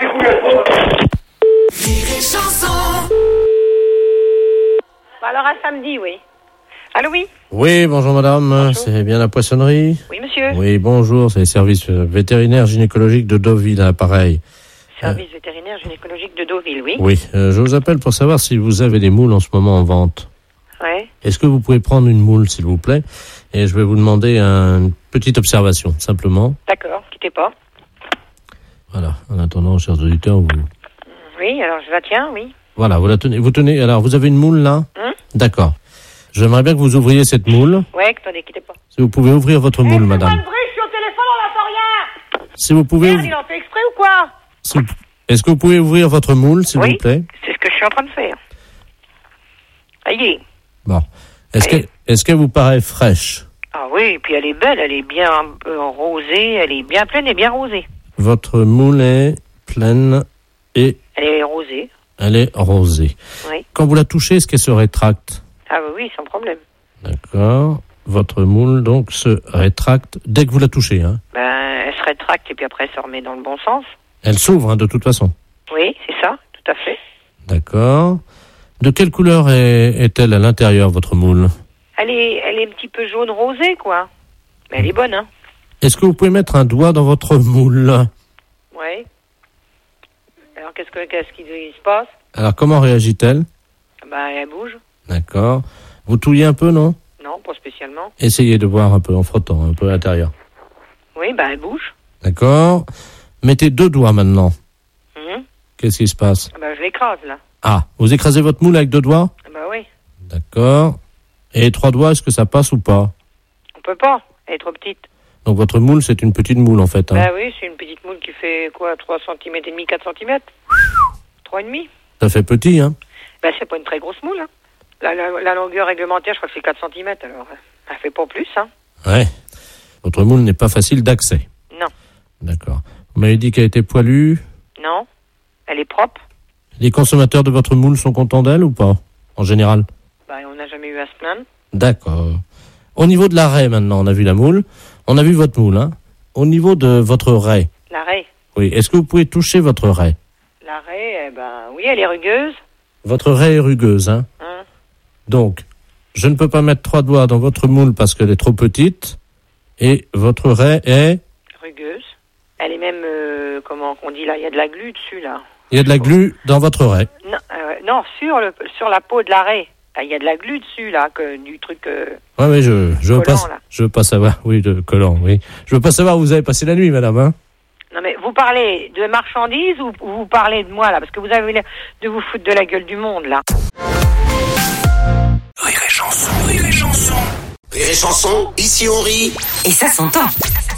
Alors à samedi, oui. Allô, oui? Oui, bonjour madame, bonjour. C'est bien la poissonnerie? Oui, monsieur. Oui, bonjour, c'est les services vétérinaires gynécologiques de Deauville, à l'appareil. Service vétérinaire gynécologique de Deauville, oui. Oui, je vous appelle pour savoir si vous avez des moules en ce moment en vente. Ouais. Est-ce que vous pouvez prendre une moule, s'il vous plaît? Et je vais vous demander une petite observation, simplement. D'accord, quittez pas. Voilà, en attendant, chers auditeurs, vous... Oui, alors je la tiens, oui. Voilà, vous la tenez. Vous tenez, alors vous avez une moule là? D'accord. J'aimerais bien que vous ouvriez cette moule. Ouais, attendez, quittez pas. Si vous pouvez ouvrir votre moule, madame. Je suis au téléphone, on n'entend rien. Si vous pouvez... Merde, il en fait exprès ou quoi? Est-ce que vous pouvez ouvrir votre moule, s'il vous plaît? C'est ce que je suis en train de faire. Allez. Bon. Est-ce qu'elle vous paraît fraîche? Ah oui, et puis elle est belle, elle est bien rosée, elle est bien pleine et bien rosée. Votre moule est pleine et... Elle est rosée. Elle est rosée. Oui. Quand vous la touchez, est-ce qu'elle se rétracte? Ah oui, sans problème. D'accord. votre moule donc se rétracte dès que vous la touchez. Hein. Ben, elle se rétracte et puis après, elle se remet dans le bon sens. Elle s'ouvre de toute façon. Oui, c'est ça, tout à fait. D'accord. De quelle couleur est-elle à l'intérieur, votre moule? Elle est un petit peu jaune rosé, quoi. Mais elle est bonne, hein. Est-ce que vous pouvez mettre un doigt dans votre moule? Oui. Alors, qu'est-ce qui se passe? Alors, comment réagit-elle? Ben, elle bouge. D'accord. Vous touillez un peu, non? Non, pas spécialement. Essayez de voir un peu en frottant, un peu à l'intérieur. Oui, ben, elle bouge. D'accord. Mettez 2 doigts maintenant. Qu'est-ce qui se passe? Ben, je l'écrase, là. Ah, vous écrasez votre moule avec 2 doigts? Ben oui. D'accord. Et 3 doigts, est-ce que ça passe ou pas? On peut pas, elle est trop petite. Donc votre moule, c'est une petite moule en fait. Hein. Ben oui, c'est une petite moule qui fait quoi, 3 cm et demi, 4 cm 3,5. Ça fait petit, hein? Ben c'est pas une très grosse moule. Hein. La longueur réglementaire, je crois que c'est 4 cm, alors elle fait pas plus, hein. Ouais. Votre moule n'est pas facile d'accès. Non. D'accord. Vous m'avez dit qu'elle était poilue? Non. Elle est propre. Les consommateurs de votre moule sont contents d'elle ou pas, en général? Ben on n'a jamais eu à se plaindre. D'accord. Au niveau de la raie, maintenant, on a vu la moule. On a vu votre moule, hein. Au niveau de votre raie. La raie. Oui. Est-ce que vous pouvez toucher votre raie? La raie, oui, elle est rugueuse. Votre raie est rugueuse, hein. Donc, je ne peux pas mettre 3 doigts dans votre moule parce qu'elle est trop petite. Et votre raie est... rugueuse. Elle est même, comment on dit là, il y a de la glu dessus, là. Il y a de la glu dans votre raie. Non, non, sur la peau de la raie. Il y a de la glu dessus, là, du truc... Oui, je veux collant, pas, je veux pas savoir. Oui, de collant, oui. Je veux pas savoir où vous avez passé la nuit, madame, hein. Non, mais vous parlez de marchandises ou vous parlez de moi, là? Parce que vous avez l'air de vous foutre de la gueule du monde, là. Rire et chanson, rire et chanson. Rire et chanson, ici on rit. Et ça s'entend.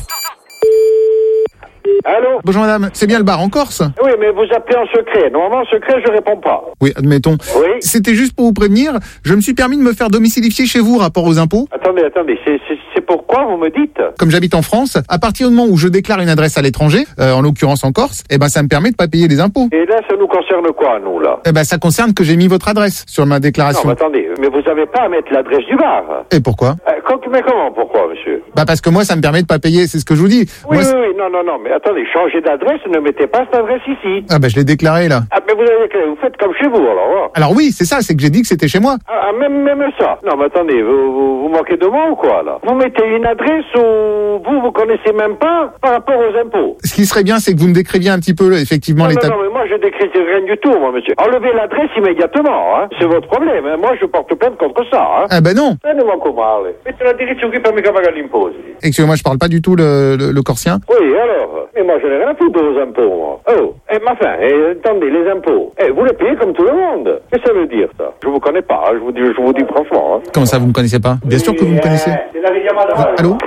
Allô? Bonjour madame, c'est bien le bar en Corse? Oui, mais vous appelez en secret. Normalement, en secret, je réponds pas. Oui, admettons. Oui. C'était juste pour vous prévenir, je me suis permis de me faire domicilifier chez vous rapport aux impôts. Attendez, c'est pourquoi vous me dites? Comme j'habite en France, à partir du moment où je déclare une adresse à l'étranger, en l'occurrence en Corse, ça me permet de pas payer les impôts. Et là, ça nous concerne quoi, nous, là? Ça concerne que j'ai mis votre adresse sur ma déclaration. Non, mais attendez, mais vous avez pas à mettre l'adresse du bar. Et pourquoi? Mais comment, pourquoi, monsieur? Parce que moi, ça me permet de pas payer, c'est ce que je vous dis. Oui, non, mais attendez, changez d'adresse, ne mettez pas cette adresse ici. Je l'ai déclaré, là. Mais vous faites comme chez vous, alors. Hein. Alors oui, c'est ça, c'est que j'ai dit que c'était chez moi. Même ça. Non, mais attendez, vous manquez de moi ou quoi, là? Vous mettez une adresse où vous connaissez même pas par rapport aux impôts. Ce qui serait bien, c'est que vous me décriviez un petit peu, effectivement, l'état... Non, mais moi, je décris rien du tout, moi, monsieur. Enlevez l'adresse immédiatement, hein. C'est votre problème, hein. Moi, je porte plainte contre ça, hein. Non. Non, comment, mettez la direction qui permet qu'à l'imposer. Excusez-moi, je parle pas du tout le corsien. Oui, alors. Mais moi, je n'ai rien à foutre aux impôts, moi. Oh, attendez, les impôts. Vous les payez comme tout le monde. Qu'est-ce que ça veut dire, ça? Je vous connais pas, hein. je vous dis franchement, hein. Comment ça, vous me connaissez pas? Bien sûr que vous me connaissez. Allô?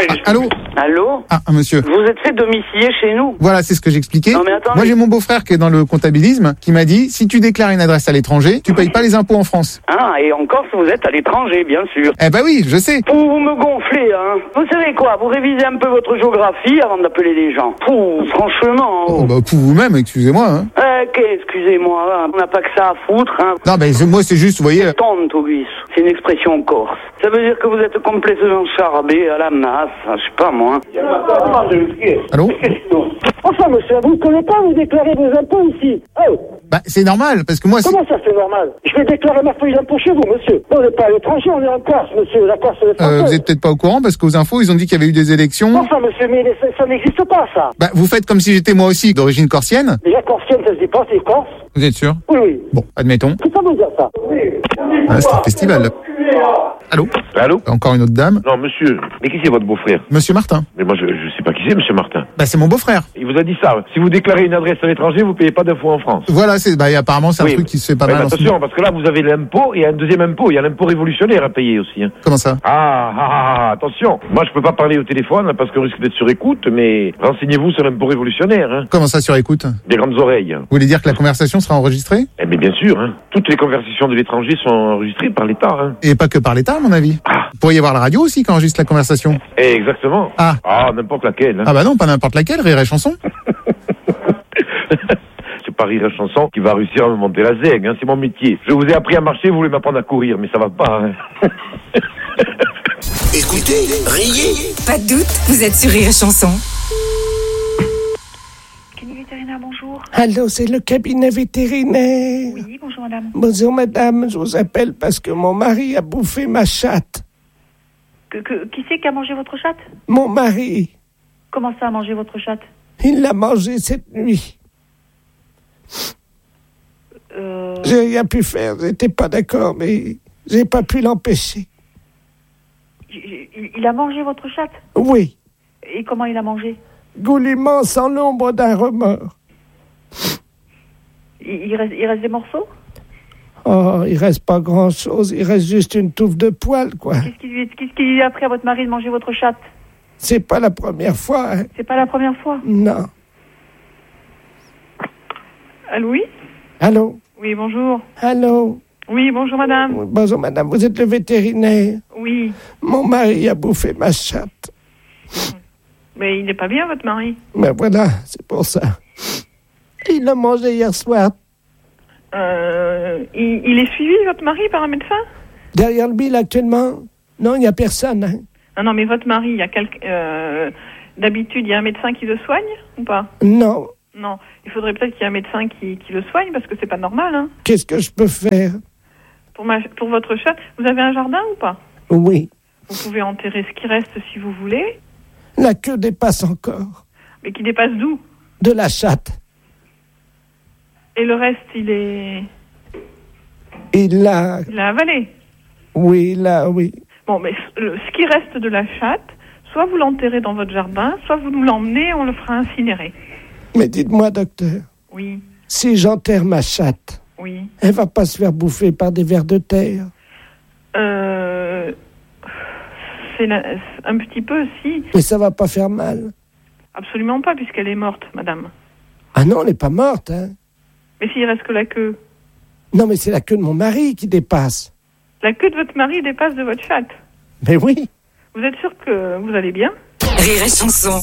Allô? Monsieur. Vous êtes fait domicilier chez nous? Voilà, c'est ce que j'expliquais. Non, mais attendez. Moi, j'ai mon beau-frère qui est dans le comptabilisme, qui m'a dit, si tu déclares une adresse à l'étranger, tu payes pas les impôts en France. Ah, et en Corse, vous êtes à l'étranger, bien sûr. Oui, je sais. Vous me gonflez, hein. Vous savez quoi? Vous révisez un peu votre géographie avant d'appeler les gens. Franchement. Pour vous-même, excusez-moi, hein. Excusez-moi, on n'a pas que ça à foutre, hein. Non, moi, c'est juste, vous voyez... Tonte, Auguste. C'est une expression corse. Ça veut dire que vous êtes complètement charbé à la masse, je sais pas, moi. Allô? Enfin, monsieur, vous ne connaissez pas, vous déclarez vos impôts ici. Oh. C'est normal, parce que moi... Comment ça, c'est normal? Je vais déclarer ma feuille d'impôt chez vous, monsieur. On n'est pas à l'étranger, on est en Corse, monsieur. La Corse, c'est française. Vous êtes peut-être pas au courant, parce qu'aux infos, ils ont dit qu'il y avait eu des élections. Enfin, monsieur, mais ça n'existe pas, ça. Vous faites comme si j'étais moi aussi d'origine corsienne. Déjà, corsienne, ça se dit pas, c'est corse. Vous êtes sûr? Oui. Bon, admettons. Qu'est-ce que ça veut dire, ça? Oui. C'est un festival. Allô? Encore une autre dame. Non, monsieur. Mais qui c'est votre beau-frère? Monsieur Martin. Mais moi, je sais pas qui c'est, monsieur Martin. C'est mon beau-frère. Il vous a dit ça. Si vous déclarez une adresse à l'étranger, vous payez pas d'impôts en France. Voilà, apparemment, c'est un truc qui se fait pas mal. Attention, parce que là, vous avez l'impôt et un deuxième impôt. Il y a l'impôt révolutionnaire à payer aussi. Hein. Comment ça? Attention. Moi, je peux pas parler au téléphone parce qu'on risque d'être sur écoute, mais renseignez-vous sur l'impôt révolutionnaire. Hein. Comment ça, sur écoute? Des grandes oreilles. Vous voulez dire que la conversation sera enregistrée? Mais bien sûr. Hein. Toutes les conversations de l'étranger sont enregistrées par l'État. Hein. Et pas que par l'État, à mon avis. Vous pourriez voir la radio aussi qui enregistre la conversation. Exactement. N'importe laquelle. Hein. Non, pas n'importe laquelle, Rire et Chanson. C'est pas Rire et Chanson qui va réussir à me monter la zègue, hein. C'est mon métier. Je vous ai appris à marcher, vous voulez m'apprendre à courir, mais ça va pas. Hein. Écoutez, riez. Pas de doute, vous êtes sur Rire et Chanson. Clinique vétérinaire, bonjour. Allô, c'est le cabinet vétérinaire. Oui, bonjour madame. Bonjour madame, je vous appelle parce que mon mari a bouffé ma chatte. Qui c'est qui a mangé votre chatte? Mon mari. Comment ça a mangé votre chatte? Il l'a mangé cette nuit. J'ai rien pu faire, j'étais pas d'accord, mais j'ai pas pu l'empêcher. Il a mangé votre chatte? Oui. Et comment il a mangé? Goulûment, sans l'ombre d'un remords. Il reste des morceaux? Oh, il reste pas grand-chose, il reste juste une touffe de poils, quoi. Qu'est-ce qui lui a appris à votre mari de manger votre chatte? C'est pas la première fois, hein. C'est pas la première fois? Non. Allô, oui? Allô? Oui, bonjour. Allô? Oui, bonjour madame. Oui, bonjour madame, vous êtes le vétérinaire? Oui. Mon mari a bouffé ma chatte. Mais il n'est pas bien, votre mari? Ben voilà, c'est pour ça. Il l'a mangé hier soir. Il est suivi, votre mari, par un médecin? Derrière le bille, actuellement? Non, il n'y a personne, hein. Non, mais votre mari, il y a d'habitude, il y a un médecin qui le soigne, ou pas? Non. Non, il faudrait peut-être qu'il y ait un médecin qui le soigne, parce que c'est pas normal, hein. Qu'est-ce que je peux faire? Pour votre chatte, vous avez un jardin ou pas? Oui. Vous pouvez enterrer ce qui reste si vous voulez. La queue dépasse encore. Mais qui dépasse d'où? De la chatte. Et le reste, il est... Il l'a avalé? Oui, oui. Bon, mais ce qui reste de la chatte, soit vous l'enterrez dans votre jardin, soit vous nous l'emmenez et on le fera incinérer. Mais dites-moi, docteur. Oui. Si j'enterre ma chatte, oui, elle va pas se faire bouffer par des vers de terre? C'est un petit peu, si. Mais ça va pas faire mal? Absolument pas, puisqu'elle est morte, madame. Ah non, elle n'est pas morte, hein. Mais s'il reste que la queue? Non, mais c'est la queue de mon mari qui dépasse. La queue de votre mari dépasse de votre chatte? Mais oui. Vous êtes sûr que vous allez bien? Rire et Chanson.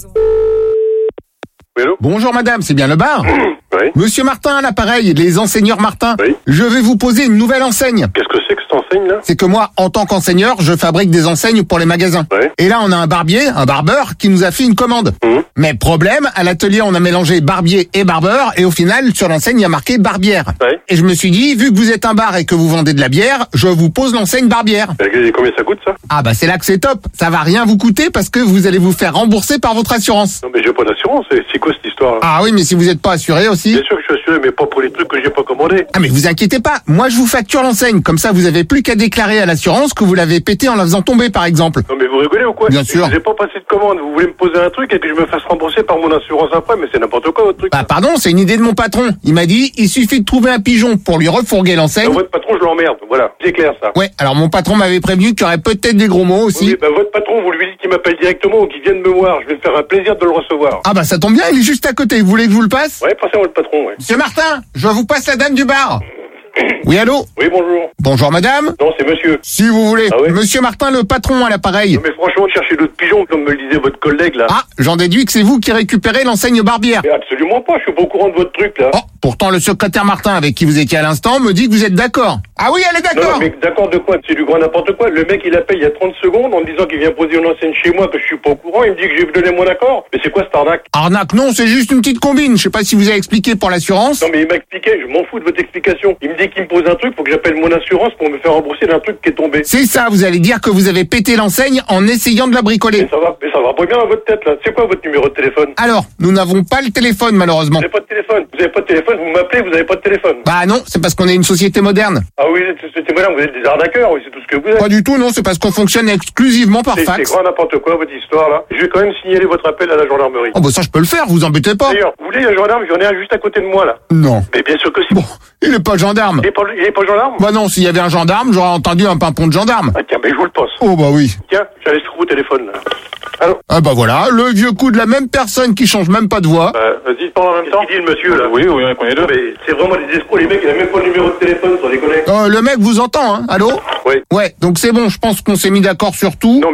Bonjour madame, c'est bien le bar? Oui. Monsieur Martin à l'appareil, les enseigneurs Martin. Oui. Je vais vous poser une nouvelle enseigne. Qu'est-ce que c'est que cette enseigne là? C'est que moi, en tant qu'enseigneur, je fabrique des enseignes pour les magasins. Ouais. Et là, on a un barbeur qui nous a fait une commande. Mais problème, à l'atelier, on a mélangé barbier et barbeur, et au final, sur l'enseigne, il y a marqué barbière. Ouais. Et je me suis dit, vu que vous êtes un bar et que vous vendez de la bière, je vous pose l'enseigne barbière. Et combien ça coûte ça? Ah bah c'est là que c'est top. Ça va rien vous coûter parce que vous allez vous faire rembourser par votre assurance. Non mais j'ai pas d'assurance, c'est quoi cette histoire là? Ah oui, mais si vous n'êtes pas assuré aussi. Bien sûr que je suis assuré, mais pas pour les trucs que j'ai pas commandés. Ah mais vous inquiétez pas, moi je vous facture l'enseigne, comme ça vous avez plus qu'à déclarer à l'assurance que vous l'avez pété en la faisant tomber par exemple. Non mais vous rigolez ou quoi? Bien sûr. Je n'ai pas passé de commande, vous voulez me poser un truc et que je me fasse rembourser par mon assurance après, mais c'est n'importe quoi votre truc. Bah pardon, c'est une idée de mon patron. Il m'a dit, il suffit de trouver un pigeon pour lui refourguer l'enseigne. Votre patron je l'emmerde, voilà, c'est clair ça. Ouais, alors mon patron m'avait prévenu qu'il y aurait peut-être des gros mots aussi. Oui, bah votre patron, vous lui dites qu'il m'appelle directement ou qu'il vienne me voir, je vais me faire un plaisir de le recevoir. Ah bah ça tombe bien, il est juste à côté, vous voulez que je vous le passe? Ouais, passez à votre patron, ouais. Monsieur Martin, je vous passe la dame du bar. Oui, allô? Oui, bonjour. Bonjour madame. Non, c'est monsieur. Si vous voulez. Ah ouais? Monsieur Martin, le patron à l'appareil. Non, mais franchement, cherchez d'autres pigeons, comme me le disait votre collègue, là. Ah, j'en déduis que c'est vous qui récupérez l'enseigne barbière. Mais absolument pas, je suis pas au courant de votre truc, là. Oh, pourtant le secrétaire Martin avec qui vous étiez à l'instant me dit que vous êtes d'accord. Ah oui, elle est d'accord. Non, mais d'accord de quoi? C'est du grand n'importe quoi. Le mec, il appelle il y a 30 secondes en me disant qu'il vient poser une enseigne chez moi, que je suis pas au courant. Il me dit que je vais donner mon accord. Mais c'est quoi cette arnaque? Arnaque, non, c'est juste une petite combine. Je sais pas si vous avez expliqué pour l'assurance. Non, mais il m'a expliqué, je m'en fous de votre explication. Il me dit qu'il me pose un truc, faut que j'appelle mon assurance pour me faire rembourser d'un truc qui est tombé. C'est ça, vous allez dire que vous avez pété l'enseigne en essayant de la bricoler. Mais ça va pas bien dans votre tête, là. C'est quoi votre numéro de téléphone? Alors, nous n'avons pas le téléphone, malheureusement. Vous avez pas de téléphone? Vous avez pas de téléphone? Vous m'appelez, vous avez pas de téléphone? Bah non, c'est parce qu'on est une société moderne. Ah oui, c'est moderne, vous êtes des arnaqueurs, oui, c'est tout ce que vous êtes. Pas du tout, non, c'est parce qu'on fonctionne exclusivement par C'est fax. grand n'importe quoi, votre histoire, là. Je vais quand même signaler votre appel à la gendarmerie. Oh bah ça je peux le faire, vous embêtez pas. D'ailleurs, vous voulez un gendarme? J'en ai un juste à côté de moi, là. Non. Mais bien sûr que si. Bon, il est pas gendarme. Il est pas gendarme? Bah non, s'il y avait un gendarme, j'aurais entendu un pimpon de gendarme. Ah tiens, mais je vous le passe. Oh bah oui. Tiens, j'allais se trouver au téléphone, là. Allô? Ah bah voilà, le vieux coup de la même personne qui change même pas de voix. Vas-y, parle en même temps. Qu'est-ce qu'il dit, le monsieur, là? Oui, on connaît deux. Mais c'est vraiment des escrocs, les mecs, il a même pas le numéro de téléphone, sans déconner. Le mec vous entend, hein? Allô? Oui. Ouais, donc c'est bon, je pense qu'on s'est mis d'accord sur tout. Non, mais je me suis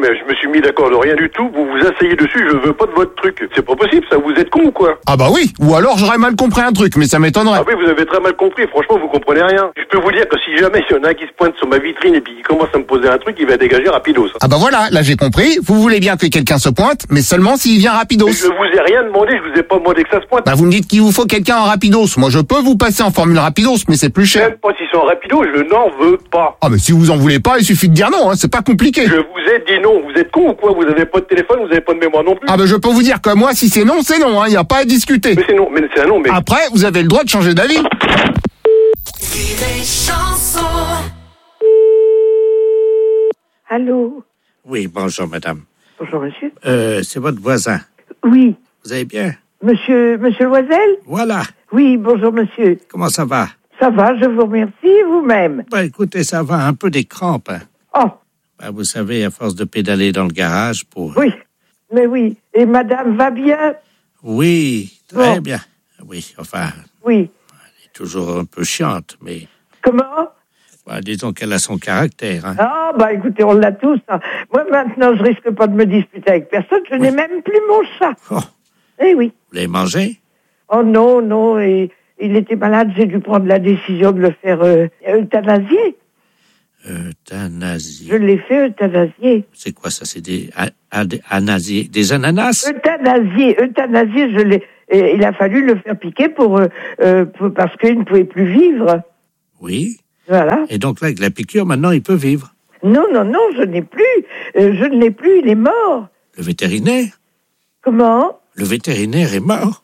mis d'accord de rien du tout, vous vous asseyez dessus, je veux pas de votre truc. C'est pas possible, ça, vous êtes con ou quoi? Ah bah oui, ou alors j'aurais mal compris un truc, mais ça m'étonnerait. Ah oui, vous avez très mal compris, franchement, vous comprenez rien. Je peux vous dire que si jamais il y en a un qui se pointe sur ma vitrine et puis qui commence à me poser un truc, il va dégager rapidos. Ah bah voilà, là j'ai compris, vous voulez bien que quelqu'un se pointe, mais seulement s'il vient rapidos. Mais je vous ai rien demandé, je vous ai pas demandé que ça se pointe. Bah vous me dites qu'il vous faut quelqu'un en rapidos. Moi je peux vous passer en formule rapidos, mais c'est plus cher. Même pas s'ils sont en rapidos, je n'en veux pas. Ah mais si vous en voulez pas, il suffit de dire non, hein, c'est pas compliqué. Je vous ai dit non, vous êtes con ou quoi? Vous avez pas de téléphone, vous avez pas de mémoire non plus. Ah bah je peux vous dire que moi si c'est non, c'est non, hein, y a pas à discuter. Mais c'est non, mais c'est un non, mais... Après, vous avez le droit de changer d'avis. Allô? Oui, bonjour madame. Bonjour monsieur. C'est votre voisin. Oui. Vous allez bien? Monsieur Loisel? Voilà. Oui, bonjour monsieur. Comment ça va? Ça va, je vous remercie, vous-même. Bah écoutez, ça va, un peu des crampes. Hein. Oh. Bah, vous savez, à force de pédaler dans le garage pour... Oui, mais oui. Et madame va bien? Oui, très bien. Oui, enfin... Oui. Elle est toujours un peu chiante, mais... Comment? Bah, disons qu'elle a son caractère. Hein. Ah, bah écoutez, on l'a tous. Hein. Moi, maintenant, je risque pas de me disputer avec personne. Je n'ai même plus mon chat. Oh. Eh oui. Vous l'avez mangé? Oh non, non, et il était malade. J'ai dû prendre la décision de le faire euthanasier. Euthanasie. Je l'ai fait euthanasier. C'est quoi ça? C'est des anasiers, des ananas? Euthanasier, je l'ai. Il a fallu le faire piquer parce qu'il ne pouvait plus vivre. Oui. Voilà. Et donc là, avec la piqûre, maintenant, il peut vivre. Non, je n'ai plus. Je ne l'ai plus, il est mort. Le vétérinaire? Comment? Le vétérinaire est mort?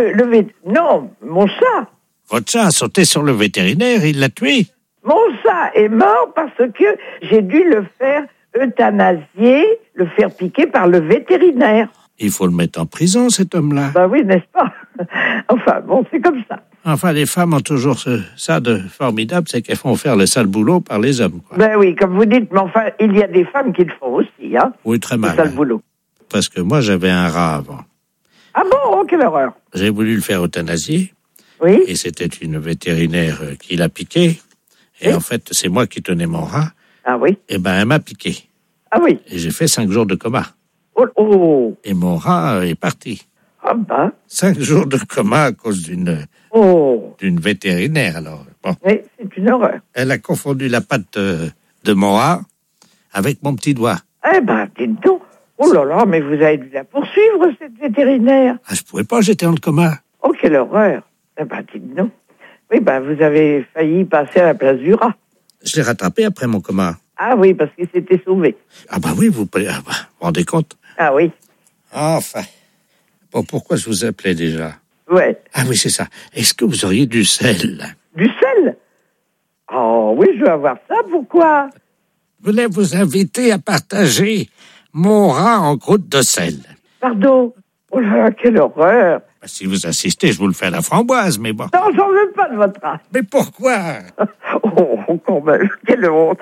Non, mon chat. Votre chat a sauté sur le vétérinaire, il l'a tué? Mon chat est mort parce que j'ai dû le faire euthanasier, le faire piquer par le vétérinaire. Il faut le mettre en prison, cet homme-là. Bah oui, n'est-ce pas? Enfin, bon, c'est comme ça. Enfin, les femmes ont toujours ça de formidable, c'est qu'elles font faire le sale boulot par les hommes, quoi. Ben oui, comme vous dites, mais enfin, il y a des femmes qui le font aussi, hein. Oui, très mal. Le sale boulot. Parce que moi, j'avais un rat avant. Ah bon? Oh, quelle horreur. J'ai voulu le faire euthanasier. Oui. Et c'était une vétérinaire qui l'a piqué. Et en fait, c'est moi qui tenais mon rat. Ah oui. Et ben, elle m'a piqué. Ah oui. Et j'ai fait 5 jours de coma. Oh. Et mon rat est parti. Ah ben. 5 jours de coma à cause d'une vétérinaire, alors. Bon. Oui, c'est une horreur. Elle a confondu la patte de mon rat avec mon petit doigt. Eh ben, dites donc. Oh là là, mais vous avez dû la poursuivre, cette vétérinaire. Ah, je pouvais pas, j'étais en coma. Oh, quelle horreur. Eh ben, dites donc. Oui, ben, vous avez failli passer à la place du rat. Je l'ai rattrapé après mon coma. Ah oui, parce qu'il s'était sauvé. Ah bah oui, vous vous rendez compte? Ah oui. Enfin. Bon, pourquoi je vous appelais déjà? Ouais. Ah oui, c'est ça. Est-ce que vous auriez du sel? Du sel? Oh oui, je veux avoir ça, pourquoi? Je voulais vous inviter à partager mon rat en croûte de sel. Pardon? Oh là là, quelle horreur! Si vous insistez, je vous le fais à la framboise, mais bon. Non, j'en veux pas de votre rat. Mais pourquoi? Oh, quand même, quelle honte!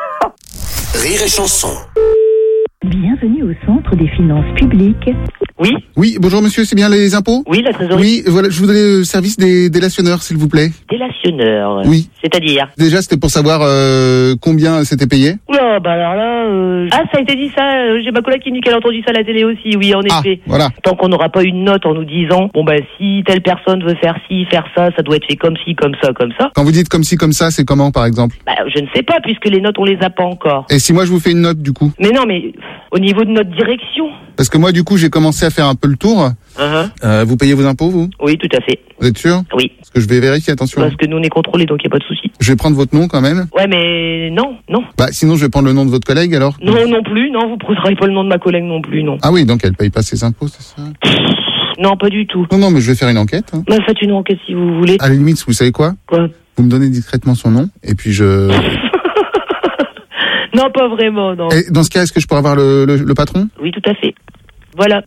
Rire et chanson. Bienvenue au centre des finances publiques. Oui. Oui, bonjour monsieur, c'est bien les impôts? Oui, la trésorerie. Oui, voilà, je voudrais le service des délationneurs, s'il vous plaît. Délationneur. Oui. C'est-à-dire? Déjà, c'était pour savoir combien c'était payé. Oula, bah alors là... Ah, ça a été dit ça, j'ai ma collègue qui me dit qu'elle a entendu ça à la télé aussi, oui, en effet. Voilà. Tant qu'on n'aura pas une note en nous disant, bon bah si telle personne veut faire ci, faire ça doit être fait comme ci, comme ça, comme ça. Quand vous dites comme ci, comme ça, c'est comment, par exemple? Bah, je ne sais pas, puisque les notes, on les a pas encore. Et si moi, je vous fais une note, du coup? Mais non, mais au niveau de notre direction. Parce que moi, du coup, j'ai commencé à faire un peu le tour. Vous payez vos impôts, vous? Oui, tout à fait. Vous êtes sûr? Oui. Parce que je vais vérifier, attention. Parce que nous, on est contrôlés, donc il n'y a pas de souci. Je vais prendre votre nom, quand même. Ouais, mais non. Bah, sinon, je vais prendre le nom de votre collègue, alors? Non plus, non, vous ne prendrez pas le nom de ma collègue non plus, non. Ah oui, donc elle paye pas ses impôts, c'est ça? Non, pas du tout. Non, mais je vais faire une enquête. Hein. Bah, faites une enquête si vous voulez. À la limite, vous savez quoi? Quoi? Vous me donnez discrètement son nom, et puis je... Non, pas vraiment, non. Et dans ce cas, est-ce que je pourrais avoir le patron? Oui, tout à fait. Voilà.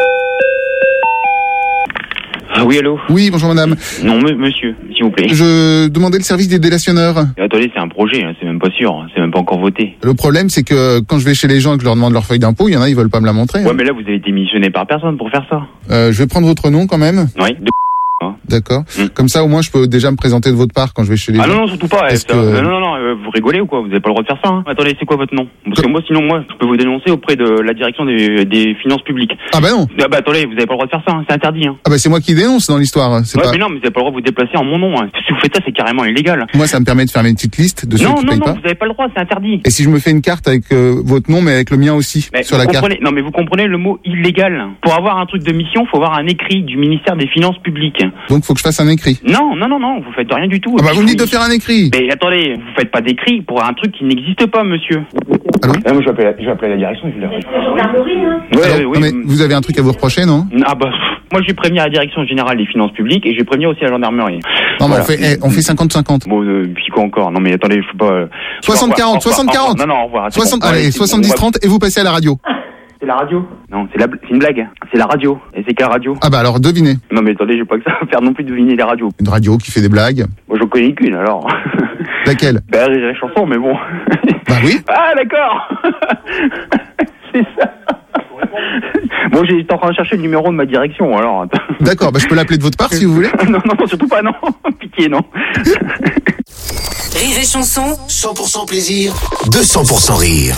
Ah oui, allô? Oui, bonjour madame. Non, monsieur, s'il vous plaît. Je demandais le service des délationneurs. Attendez, c'est un projet, hein, c'est même pas sûr, c'est même pas encore voté. Le problème, c'est que quand je vais chez les gens et que je leur demande leur feuille d'impôt, il y en a, ils veulent pas me la montrer. Ouais, mais là, vous avez été missionné par personne pour faire ça. Je vais prendre votre nom quand même. Oui, D'accord. Comme ça, au moins, je peux déjà me présenter de votre part quand je vais chez les gens. Ah non, surtout pas. Parce que... Non, vous rigolez ou quoi? Vous n'avez pas le droit de faire ça. Hein. Attendez, c'est quoi votre nom? Parce que moi, sinon, je peux vous dénoncer auprès de la direction des finances publiques. Ah bah non. Ah bah attendez, vous n'avez pas le droit de faire ça. Hein. C'est interdit. Hein. Ah bah c'est moi qui dénonce dans l'histoire. Ouais, mais non, mais vous n'avez pas le droit de vous déplacer en mon nom. Hein. Si vous faites ça, c'est carrément illégal. Moi, ça me permet de faire une petite liste de ceux qui payent pas. Non, vous n'avez pas le droit, c'est interdit. Et si je me fais une carte avec votre nom, mais avec le mien aussi, mais sur la carte. Non, mais vous comprenez le mot illégal. Pour avoir un truc de mission, faut avoir un écrit du ministère des Finances publiques. Donc, faut que je fasse un écrit. Non, vous faites rien du tout. Ah bah vous me dites de faire un écrit. Mais attendez, vous faites pas d'écrit pour un truc qui n'existe pas, monsieur. Allô? Moi, je vais appeler la direction, je vais leur... Non, mais vous avez un truc à vous reprocher, non? Ah bah, moi, j'ai prévenu à la direction générale des finances publiques et j'ai prévenu aussi à la gendarmerie. Non, mais on fait 50-50. Bon, puis quoi encore? Non, mais attendez, faut pas... 60-40, 60-40. Non, au revoir. 70-30 et vous passez à la radio. C'est la radio? Non, c'est une blague. C'est la radio. Et c'est quelle radio? Ah bah alors devinez. Non mais attendez, j'ai pas que ça à faire non plus de deviner les radios. Une radio qui fait des blagues. Moi j'en connais qu'une alors. Laquelle? Bah les chansons, mais bon. Bah oui. Ah d'accord. C'est ça. Bon, j'étais en train de chercher le numéro de ma direction alors. D'accord, bah je peux l'appeler de votre part si vous voulez. Non, surtout pas, non. Pitié, non. Rire et chanson. 100% plaisir, 200% rire.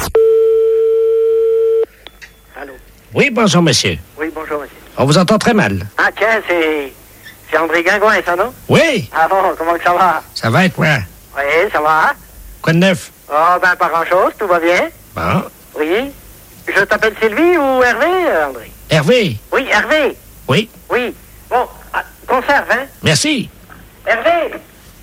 Oui, bonjour, monsieur. Oui, bonjour, monsieur. On vous entend très mal. Ah, tiens, c'est André Guingouin, ça, non? Oui. Ah bon, comment ça va? Ça va et toi? Oui, ça va. Quoi de neuf? Oh, ben, pas grand-chose, tout va bien. Bon. Oui. Je t'appelle Sylvie ou Hervé, André? Hervé. Oui, Hervé. Oui. Oui. Bon, conserve, hein? Merci. Hervé.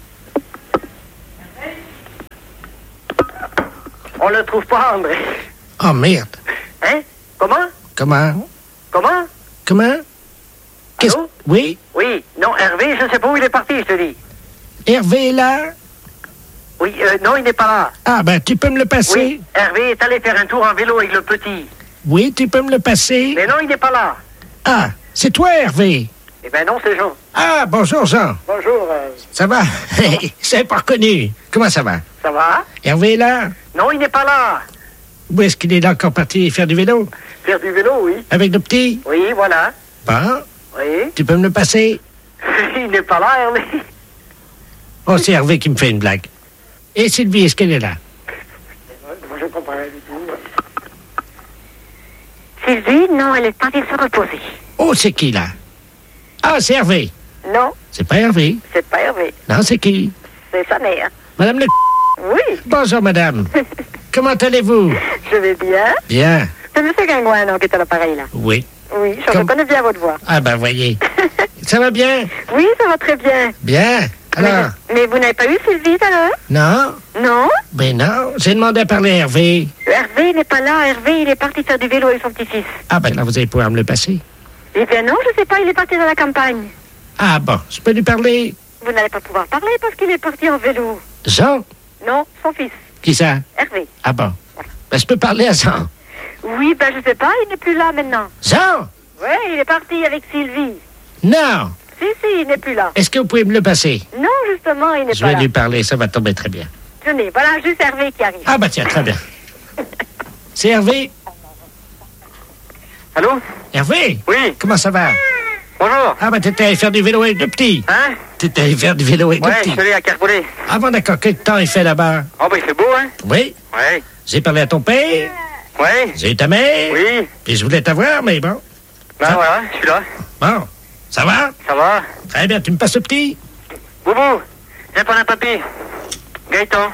On le trouve pas, André. Oh, merde. Hein? Comment? Comment? Qu'est-ce... Allô? Oui? Oui. Non, Hervé, je sais pas où il est parti, je te dis. Hervé est là? Oui, non, il n'est pas là. Ah, ben, tu peux me le passer? Oui, Hervé est allé faire un tour en vélo avec le petit. Oui, tu peux me le passer? Mais non, il n'est pas là. Ah, c'est toi, Hervé? Eh ben non, c'est Jean. Ah, bonjour, Jean. Bonjour. Ça va? Je t'avais pas reconnu. Comment ça va? Ça va? Hervé est là? Non, il n'est pas là. Où est-ce qu'il est là encore parti faire du vélo? Faire du vélo, oui. Avec le petit? Oui, voilà. Bon. Oui. Tu peux me le passer? Il n'est pas là, Hervé. Oh, c'est Hervé qui me fait une blague. Et Sylvie, est-ce qu'elle est là? Je comprends rien du tout. Sylvie, non, elle est partie se reposer. Oh, c'est qui, là? Ah, c'est Hervé. Non. C'est pas Hervé. C'est pas Hervé. Non, c'est qui? C'est sa mère. Madame le... Oui. Bonjour, madame. Comment allez-vous? Je vais bien. Bien. C'est M. Guingouin, non, qui est à l'appareil, là? Oui. Oui, je reconnais bien votre voix. Ah, ben, voyez. Ça va bien? Oui, ça va très bien. Bien. Alors? Mais vous n'avez pas eu Sylvie, tout à l'heure? Non. Non? Ben non, j'ai demandé à parler à Hervé. Hervé n'est pas là. Hervé, il est parti faire du vélo avec son petit-fils. Ah, ben là, vous allez pouvoir me le passer. Eh bien non, je sais pas, il est parti dans la campagne. Ah, bon, je peux lui parler? Vous n'allez pas pouvoir parler parce qu'il est parti en vélo. Jean? Non, son fils. Qui ça? Hervé. Ah bon. Ben, je peux parler à Jean. Oui, ben je sais pas, il n'est plus là maintenant. Jean? Oui, il est parti avec Sylvie. Non. Si, il n'est plus là. Est-ce que vous pouvez me le passer? Non, justement, il n'est Je pas vais là. lui parler, ça va tomber très bien. Tenez, voilà juste Hervé qui arrive. Ah bah tiens, très bien. C'est Hervé? Allô? Hervé? Oui. Comment ça va? Bonjour. Ah bah t'étais allé faire du vélo avec le petit. Hein? T'étais allé faire du vélo avec le Ouais, petit. je suis allé à Carbolet. Ah bon, d'accord. Quel temps il fait là-bas? Oh, bah il fait beau, hein? Oui. Ouais. J'ai parlé à ton père. Ouais. J'ai eu ta mère. Oui. Puis je voulais t'avoir, mais bon. Ben voilà, je suis là. Bon. Ça va? Ça va? Très bien, tu me passes le petit? Boubou, viens prendre un papy. Gaëtan.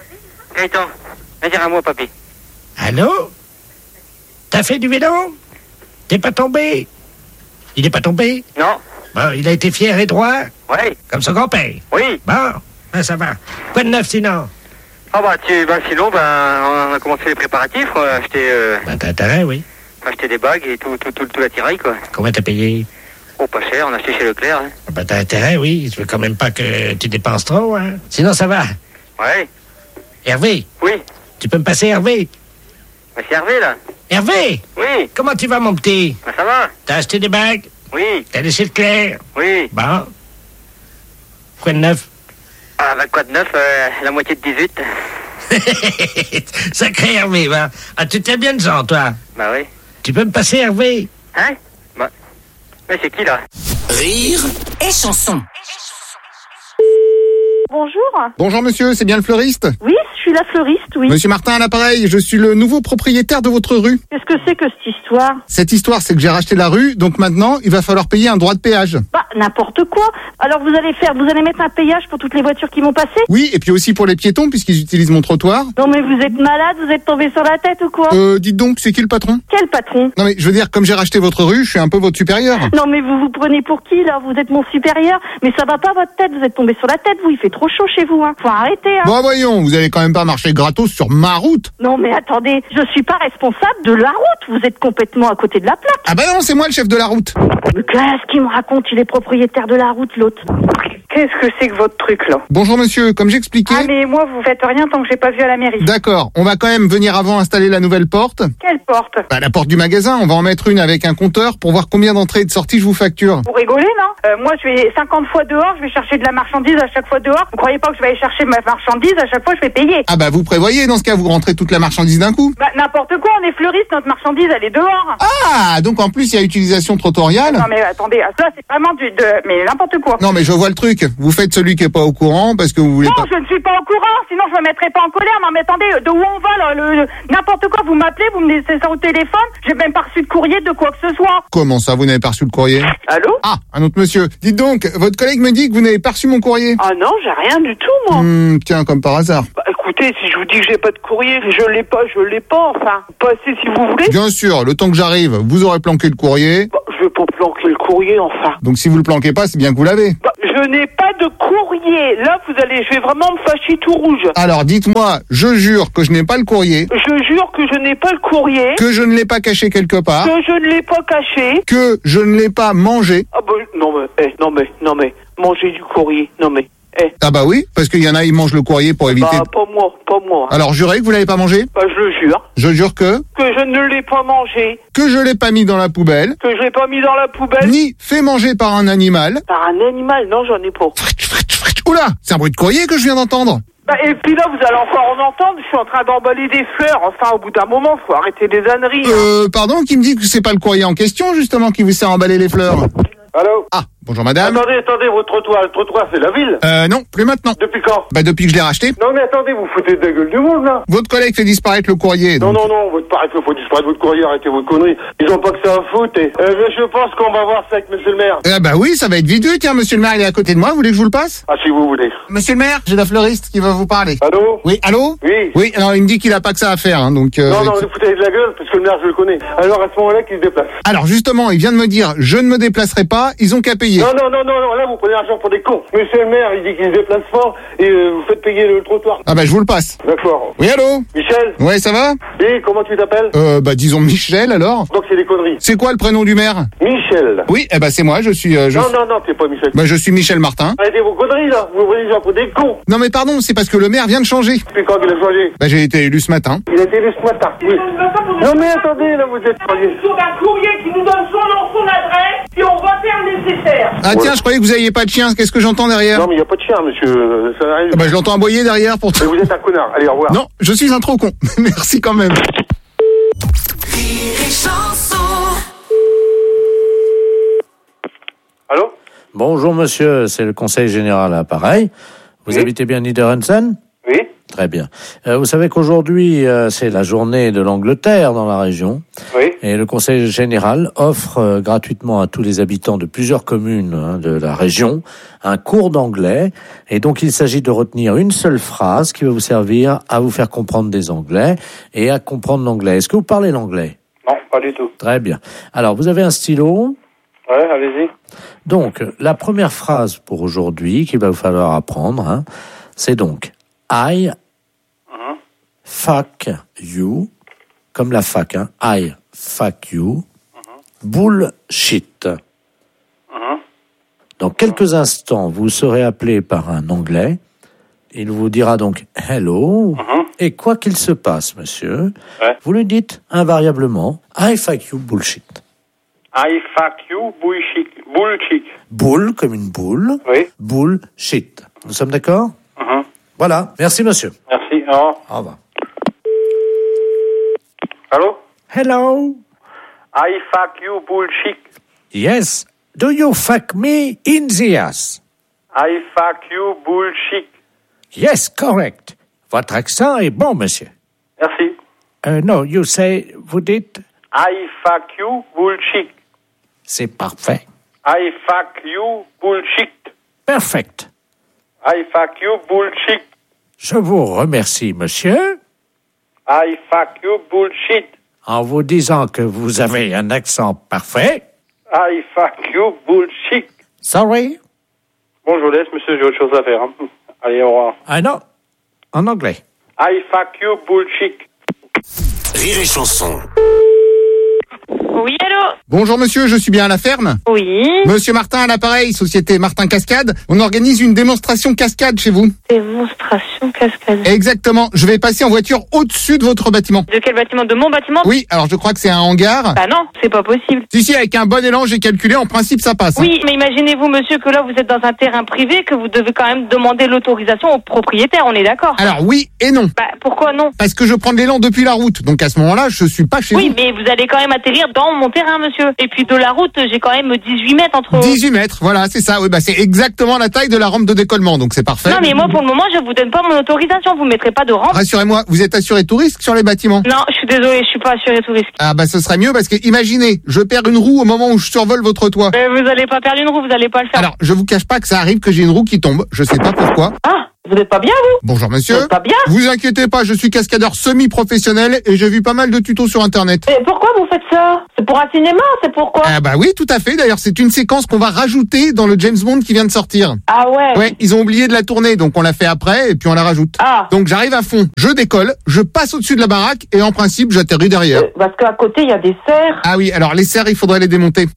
Viens dire à moi, papy. Allô? T'as fait du vélo? T'es pas tombé? Il n'est pas tombé? Non. Bon, il a été fier et droit? Oui. Comme son grand-père? Oui. Bon, ben ça va. Quoi de neuf sinon? Ah bah sinon, on a commencé les préparatifs. On a acheté... Ben t'as intérêt, oui. On a acheté des bagues et tout l'attirail, quoi. Combien t'as payé? Oh, pas cher, on a acheté chez Leclerc, hein. Ben t'as intérêt, oui. Je veux quand même pas que tu dépenses trop, hein. Sinon ça va. Ouais. Hervé? Oui. Tu peux me passer Hervé? Ben c'est Hervé, là. Hervé? Oui. Comment tu vas, mon petit? Ben ça va. T'as acheté des bagues? Oui. T'as laissé Leclerc? Oui. Bon. Quoi de neuf? Ah bah quoi de neuf, la moitié de 18. Sacré Hervé, va. Ah, tu t'es bien de gens, toi. Bah oui. Tu peux me passer Hervé? Hein? Bah... Mais c'est qui, là? Rire et chanson. Bonjour. Bonjour monsieur, c'est bien le fleuriste? Oui, je suis la fleuriste, oui. Monsieur Martin à l'appareil, je suis le nouveau propriétaire de votre rue. Qu'est-ce que c'est que cette histoire? Cette histoire, c'est que j'ai racheté la rue, donc maintenant, il va falloir payer un droit de péage. Bah, n'importe quoi. Alors vous allez mettre un péage pour toutes les voitures qui vont passer? Oui, et puis aussi pour les piétons, puisqu'ils utilisent mon trottoir. Non mais vous êtes malade, vous êtes tombé sur la tête ou quoi? Dites donc, c'est qui le patron? Quel patron? Non mais, je veux dire, comme j'ai racheté votre rue, je suis un peu votre supérieur. Non mais vous vous prenez pour qui, là? Vous êtes mon supérieur? Mais ça va pas votre tête, vous êtes tombé sur la tête, vous, il fait trop chaud chez vous, hein. Faut arrêter, hein. Bon, voyons, vous allez quand même pas marcher gratos sur ma route. Non mais attendez, je suis pas responsable de la route, vous êtes complètement à côté de la plaque. Ah bah non, c'est moi le chef de la route. Mais qu'est-ce qu'il me raconte? Il est propriétaire de la route, l'autre. Qu'est-ce que c'est que votre truc, là? Bonjour monsieur, comme j'expliquais... Ah mais moi, vous faites rien tant que j'ai pas vu à la mairie. D'accord, on va quand même venir avant installer la nouvelle porte. Quelle porte? Bah la porte du magasin, on va en mettre une avec un compteur pour voir combien d'entrées et de sorties je vous facture. Vous rigolez, non? Moi, je vais 50 fois dehors, je vais chercher de la marchandise à chaque fois dehors. Vous croyez pas que je vais aller chercher ma marchandise à chaque fois, je vais payer? Ah bah vous prévoyez, dans ce cas, vous rentrez toute la marchandise d'un coup. Bah n'importe quoi, on est fleuriste, notre marchandise, elle est dehors. Ah, donc en plus, il y a utilisation trottoiriale. Non mais attendez, ça c'est vraiment mais n'importe quoi. Non mais je vois le truc, vous faites celui qui est pas au courant parce que vous voulez non, pas... je ne suis pas au courant, sinon je me mettrai pas en colère. Non mais attendez, de où on va là? N'importe quoi, vous m'appelez, vous me laissez ça au téléphone, j'ai même pas reçu de courrier de quoi que ce soit. Comment ça, vous n'avez pas reçu le courrier? Allô? Ah, un autre monsieur. Dites donc, votre collègue me dit que vous n'avez pas reçu mon courrier. Ah non, j'ai rien du tout, moi. Tiens, comme par hasard. Bah écoutez, si je vous dis que j'ai pas de courrier, je l'ai pas, enfin. Passez si vous voulez. Bien sûr, le temps que j'arrive, vous aurez planqué le courrier. Bah, je vais pas planquer le courrier, enfin. Donc si vous le planquez pas, c'est bien que vous l'avez. Bah, je n'ai pas de courrier. Là, je vais vraiment me fâcher tout rouge. Alors dites-moi, je jure que je n'ai pas le courrier. Je jure que je n'ai pas le courrier. Que je ne l'ai pas caché quelque part. Que je ne l'ai pas caché. Que je ne l'ai pas mangé. Ah bah non mais, manger du courrier, non mais. Ah bah oui, parce qu'il y en a, ils mangent le courrier pour éviter... Bah pas moi. Alors jurez que vous l'avez pas mangé? Bah je le jure. Je jure que... Que je ne l'ai pas mangé. Que je l'ai pas mis dans la poubelle. Que je l'ai pas mis dans la poubelle. Ni fait manger par un animal. Par un animal? Non, j'en ai pas. Oula, c'est un bruit de courrier que je viens d'entendre. Bah, et puis là, vous allez encore en entendre, je suis en train d'emballer des fleurs. Enfin, au bout d'un moment, faut arrêter des âneries. Pardon, qui me dit que c'est pas le courrier en question, justement, qui vous sert à emballer les fleurs? Allô? Ah, bonjour madame. Attendez, votre trottoir. Le trottoir, c'est la ville? Non, plus maintenant. Depuis quand? Bah, depuis que je l'ai racheté. Non, mais attendez, vous foutez de la gueule du monde, là. Votre collègue fait disparaître le courrier. Donc... Non, faut disparaître votre courrier, arrêtez vos conneries. Ils ont pas que ça à foutre. Je pense qu'on va voir ça avec monsieur le maire. Bah oui, ça va être vite vu. Tiens, monsieur le maire, il est à côté de moi. Vous voulez que je vous le passe? Ah, si vous voulez. Monsieur le maire, j'ai la fleuriste qui va vous parler. Allô? Oui, allô? Oui. Oui, alors il me dit qu'il a pas que ça à faire, hein, donc... Non, vous foutez de la gueule, parce que le maire, je le connais. Alors, à ce moment-là, qu'il se déplace. Alors, justement, il vient de me dire, je ne me déplacerai pas, ils ont qu'à payer. Non, là, vous prenez l'argent pour des cons. Monsieur le maire, il dit qu'il se déplace fort, et vous faites payer le trottoir. Ah bah, je vous le passe. D'accord. Oui, allô? Michel? Ouais, ça va? Oui, comment tu t'appelles? Bah, disons Michel, alors. Donc, c'est des conneries. C'est quoi le prénom du maire? Michel. Oui, bah, c'est moi, je suis... Non, t'es pas Michel. Bah, je suis Michel Martin. Arrêtez vos conneries, là. Vous prenez les gens pour des cons. Non, mais pardon, c'est parce que le maire vient de changer. Depuis quand il a changé? Bah, j'ai été élu ce matin. Il a été élu ce matin, oui. Non, mais attendez, là, vous êtes... Sur un courrier qui nous donne son nom, son adresse, puis on va faire le nécessaire. Ah tiens, je croyais que vous aviez pas de chien, qu'est-ce que j'entends derrière? Non, mais il n'y a pas de chien, monsieur. Ça n'arrive. Ah bah, je l'entends aboyer derrière pour... Mais vous êtes un connard, allez, au revoir. Non, je suis un trop con. Merci quand même. Allô? Bonjour monsieur, c'est le conseil général à l'appareil. Vous habitez bien Niederhausen? Oui. Très bien. Vous savez qu'aujourd'hui, c'est la journée de l'Angleterre dans la région. Oui. Et le conseil général offre gratuitement à tous les habitants de plusieurs communes de la région un cours d'anglais. Et donc, il s'agit de retenir une seule phrase qui va vous servir à vous faire comprendre des anglais et à comprendre l'anglais. Est-ce que vous parlez l'anglais? Non, pas du tout. Très bien. Alors, vous avez un stylo? Ouais, allez-y. Donc, la première phrase pour aujourd'hui qu'il va vous falloir apprendre, c'est donc I fuck you, comme la fac, I fuck you, bullshit. Dans quelques instants, vous serez appelé par un Anglais. Il vous dira donc hello. Et quoi qu'il se passe, monsieur, vous lui dites invariablement I fuck you bullshit. I fuck you bullshit. Bullshit. Boule comme une boule. Oui. Bullshit. Nous sommes d'accord? Voilà. Merci, monsieur. Merci. Au revoir. Au revoir. Allô? Hello. I fuck you bullshit. Yes. Do you fuck me in the ass? I fuck you bullshit. Yes, correct. Votre accent est bon, monsieur. Merci. No, you say, vous dites? I fuck you bullshit. C'est parfait. I fuck you bullshit. Perfect. I fuck you bullshit. Je vous remercie, monsieur. I fuck you bullshit. En vous disant que vous avez un accent parfait. I fuck you bullshit. Sorry? Bon, je vous laisse, monsieur, j'ai autre chose à faire. Hein. Allez, au revoir. Ah non, en anglais. I fuck you bullshit. Rire et chanson. Oui, allô? Bonjour monsieur, je suis bien à la ferme? Oui. Monsieur Martin à l'appareil, société Martin Cascade. On organise une démonstration cascade chez vous. Démonstration cascade. Exactement, je vais passer en voiture au-dessus de votre bâtiment. De quel bâtiment? De mon bâtiment? Oui, alors je crois que c'est un hangar. Bah non, c'est pas possible. Si, avec un bon élan, j'ai calculé, en principe ça passe. Oui, mais imaginez-vous, monsieur, que là, vous êtes dans un terrain privé, que vous devez quand même demander l'autorisation au propriétaire, on est d'accord? Alors oui et non. Bah, pourquoi non? Parce que je prends de l'élan depuis la route, donc à ce moment-là, je suis pas chez vous. Oui, mais vous allez quand même atterrir dans mon terrain, monsieur. Et puis de la route, j'ai quand même 18 mètres entre... 18 mètres, voilà, c'est ça. Oui, bah c'est exactement la taille de la rampe de décollement, donc c'est parfait. Non, mais moi, pour le moment, je vous donne pas mon autorisation, vous mettrez pas de rampe. Rassurez-moi, vous êtes assuré tout risque sur les bâtiments? Non, je suis désolé, je suis pas assuré tout risque. Ah bah ce serait mieux parce que imaginez, je perds une roue au moment où je survole votre toit. Vous allez pas perdre une roue, vous allez pas le faire. Alors, je vous cache pas que ça arrive que j'ai une roue qui tombe, je sais pas pourquoi. Ah, vous êtes pas bien, vous? Bonjour monsieur. Vous êtes pas bien? Vous inquiétez pas, je suis cascadeur semi-professionnel et j'ai vu pas mal de tutos sur internet. Et pourquoi vous faites ça? C'est pour un cinéma, c'est pourquoi? Ah bah oui, tout à fait. D'ailleurs, c'est une séquence qu'on va rajouter dans le James Bond qui vient de sortir. Ah ouais? Ouais, ils ont oublié de la tourner, donc on l'a fait après et puis on la rajoute. Ah. Donc j'arrive à fond, je décolle, je passe au-dessus de la baraque et en principe j'atterris derrière. Parce qu'à côté, il y a des serres. Ah oui, alors les serres, il faudrait les démonter.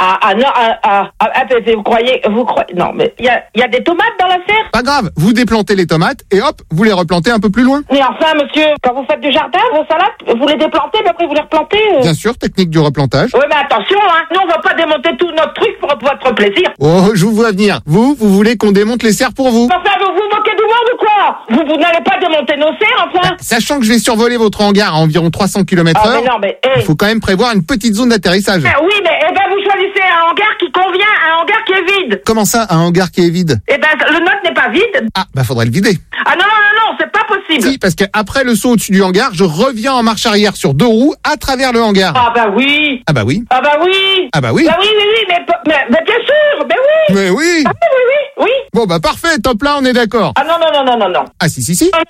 Vous croyez, non, mais il y a des tomates dans la serre? Pas grave, vous déplantez les tomates et hop, vous les replantez un peu plus loin. Mais enfin, monsieur, quand vous faites du jardin, vos salades, vous les déplantez, mais après vous les replantez. Bien sûr, technique du replantage. Oui, mais attention, hein, nous on va pas démonter tout notre truc pour votre plaisir. Oh, je vous vois venir. Vous voulez qu'on démonte les serres pour vous? Enfin, vous vous moquez du monde ou quoi? Vous n'allez pas démonter nos serres, enfin? Sachant que je vais survoler votre hangar à environ 300 km/h, mais non, mais, il faut quand même prévoir une petite zone d'atterrissage. Oui, mais vous choisissez un hangar qui convient, un hangar qui est vide. Comment ça, un hangar qui est vide? Le nôtre n'est pas vide. Ah, bah faudrait le vider. Ah non, c'est pas possible. Si, parce qu'après le saut au-dessus du hangar, je reviens en marche arrière sur 2 roues à travers le hangar. Ah bah oui. Ah bah oui. Ah bah oui. Ah bah oui. Bah oui, mais bien sûr, mais oui. Mais oui. Ah oui. Bon bah parfait, top là, on est d'accord. Ah non. Ah si.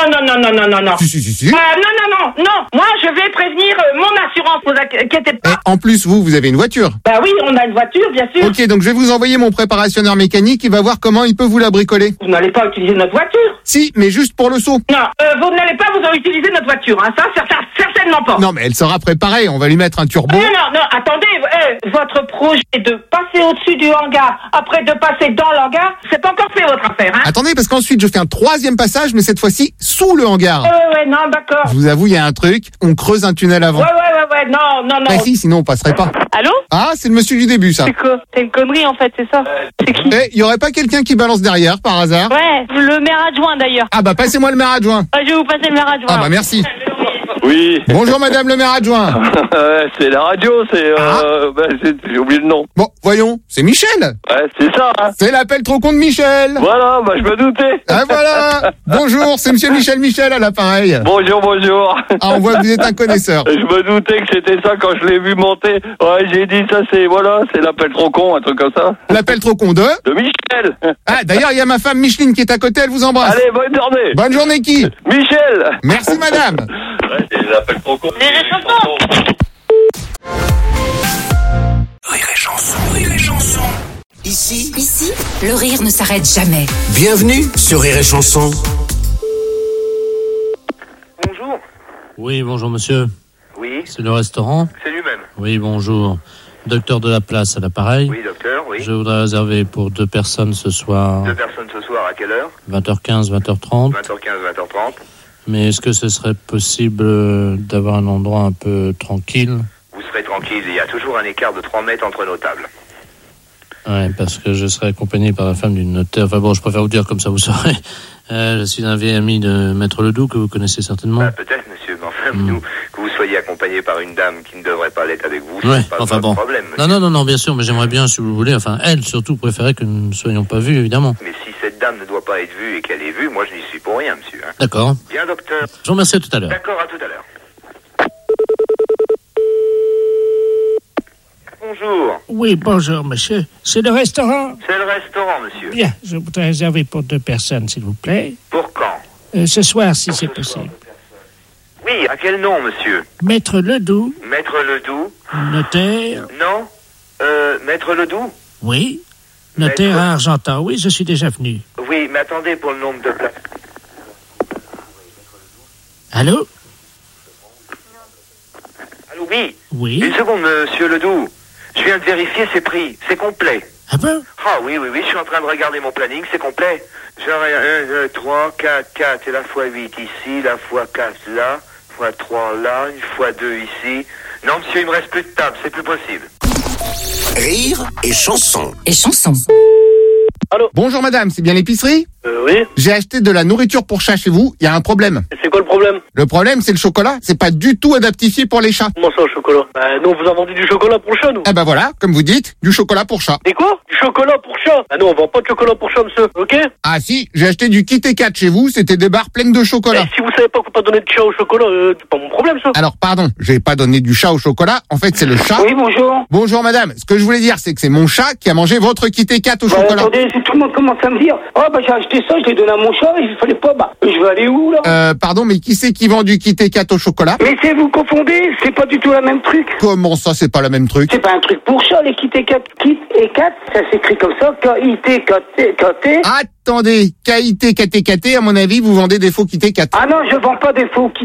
Non. Si. Non. Moi, je vais prévenir mon assurance, vous inquiétez pas. Et en plus, vous avez une voiture. Bah oui, on a une voiture, bien sûr. Ok, donc je vais vous envoyer mon préparationnaire mécanique, il va voir comment il peut vous la bricoler. Vous n'allez pas utiliser notre voiture? Si, mais juste pour le saut. Non, vous n'allez pas vous utiliser notre voiture, hein, ça, certainement pas. Non, mais elle sera préparée, on va lui mettre un turbo. Non, attendez, votre projet de passer au-dessus du hangar, après de passer dans le hangar, c'est pas encore fait votre affaire, hein. Attendez, parce qu'ensuite je fais un 3e passage, mais cette fois-ci sous le hangar. Ouais, non, d'accord. Je vous avoue, il y a un truc, on creuse un tunnel avant. Ouais, non. Bah si, sinon on passerait pas. Allô? Ah, c'est le monsieur du début, ça. C'est quoi? C'est une connerie, en fait, c'est ça. C'est qui? Y aurait pas quelqu'un qui balance derrière, par hasard? Ouais, le maire adjoint, d'ailleurs. Ah bah passez-moi le maire adjoint. Je vais vous passer le maire adjoint. Ah bah merci. Oui. Bonjour madame le maire adjoint. C'est la radio, j'ai oublié le nom. Bon, voyons, c'est Michel. Ouais, c'est ça, hein. C'est l'appel trop con de Michel. Voilà, je me doutais. Ah voilà. Bonjour, c'est monsieur Michel à l'appareil. Bonjour. Ah, on voit que vous êtes un connaisseur. Je me doutais que c'était ça quand je l'ai vu monter. Ouais, j'ai dit ça, c'est l'appel trop con, un truc comme ça. L'appel trop con de Michel. Ah, d'ailleurs, il y a ma femme Micheline qui est à côté, elle vous embrasse. Allez, bonne journée. Bonne journée qui? Michel. Merci madame. Ouais, c'est l'appel trop con. Rire et chanson. Ici, le rire ne s'arrête jamais. Bienvenue sur Rire et chanson. Bonjour. Oui, bonjour monsieur. Oui. C'est le restaurant? C'est lui-même. Oui, bonjour. Docteur de la place à l'appareil. Oui, docteur, oui. Je voudrais réserver pour 2 personnes ce soir. 2 personnes ce soir, à quelle heure? 20h15, 20h30. 20h15, 20h30. Mais est-ce que ce serait possible d'avoir un endroit un peu tranquille? Vous serez tranquille, il y a toujours un écart de 3 mètres entre nos tables. Ouais, parce que je serai accompagné par la femme d'une notaire. Enfin bon, je préfère vous dire comme ça vous saurez. Je suis un vieil ami de Maître Ledoux que vous connaissez certainement. Peut-être, monsieur, mais enfin, nous, que vous soyez accompagné par une dame qui ne devrait pas l'être avec vous, Ouais, c'est pas enfin un bon. problème. monsieur. Non, bien sûr, mais j'aimerais bien, si vous voulez, enfin, elle surtout préférait que nous ne soyons pas vus, évidemment. Mais si cette dame ne doit pas être vue et qu'elle est vue, moi je n'y suis pour rien, monsieur. Hein. D'accord. Bien, docteur. Je vous remercie, à tout à l'heure. D'accord, à tout à l'heure. Bonjour. Oui, bonjour, monsieur. C'est le restaurant? C'est le restaurant, monsieur. Bien, je voudrais réserver pour 2 personnes, s'il vous plaît. Pour quand? Ce soir, si c'est possible. Oui, à quel nom, monsieur? Maître Ledoux, Maître Ledoux? notaire. Non? Maître Ledoux? Oui. Notaire à Argentan. Oui, je suis déjà venu. Oui, mais attendez pour le nombre de places. Allô? Allô, oui? Oui. Une seconde, monsieur Ledoux. Je viens de vérifier ses prix. C'est complet. Ah bon? Ah oui, je suis en train de regarder mon planning, c'est complet. J'aurai 1, 2, 3, 4, 4 et la fois 8 ici, la fois 4 là, fois 3 là, une fois 2 ici. Non, monsieur, il me reste plus de table, c'est plus possible. Rire et chanson. Et chanson. Allô? Bonjour madame, c'est bien l'épicerie? Oui. J'ai acheté de la nourriture pour chat chez vous, il y a un problème. C'est quoi le problème? Le problème, c'est le chocolat, c'est pas du tout adaptifié pour les chats. Comment ça, le chocolat? Nous, on vous a vendu du chocolat pour chat, nous. Eh ben voilà, comme vous dites, du chocolat pour chat. Et quoi? Du chocolat pour chat? Ah non, on vend pas de chocolat pour chat, monsieur, ok? Ah si, j'ai acheté du Kit Kat chez vous, c'était des barres pleines de chocolat. Si vous savez pas qu'on peut pas donner de chat au chocolat, c'est pas mon problème, ça. Alors pardon, j'ai pas donné du chat au chocolat, en fait c'est le chat. Oui, bonjour. Bonjour madame, ce que je voulais dire c'est que c'est mon chat qui a mangé votre Kit Kat au chocolat. Attendez, si tout le monde commence à me dire, j'ai acheté ça, je l'ai donné à mon chat, il fallait pas, je vais aller où, là? Pardon, mais qui c'est qui vend du Kit Kat au chocolat? Mais vous confondez, c'est pas du tout le même truc. Comment ça, c'est pas le même truc? C'est pas un truc pour chat, les Kit Kat. Kit et Kat, ça s'écrit comme ça, K-I-T-K-T. Attendez, K-I-T-K-T-K-T, à mon avis, vous vendez des faux Kit Kat. Ah non, je vends pas des faux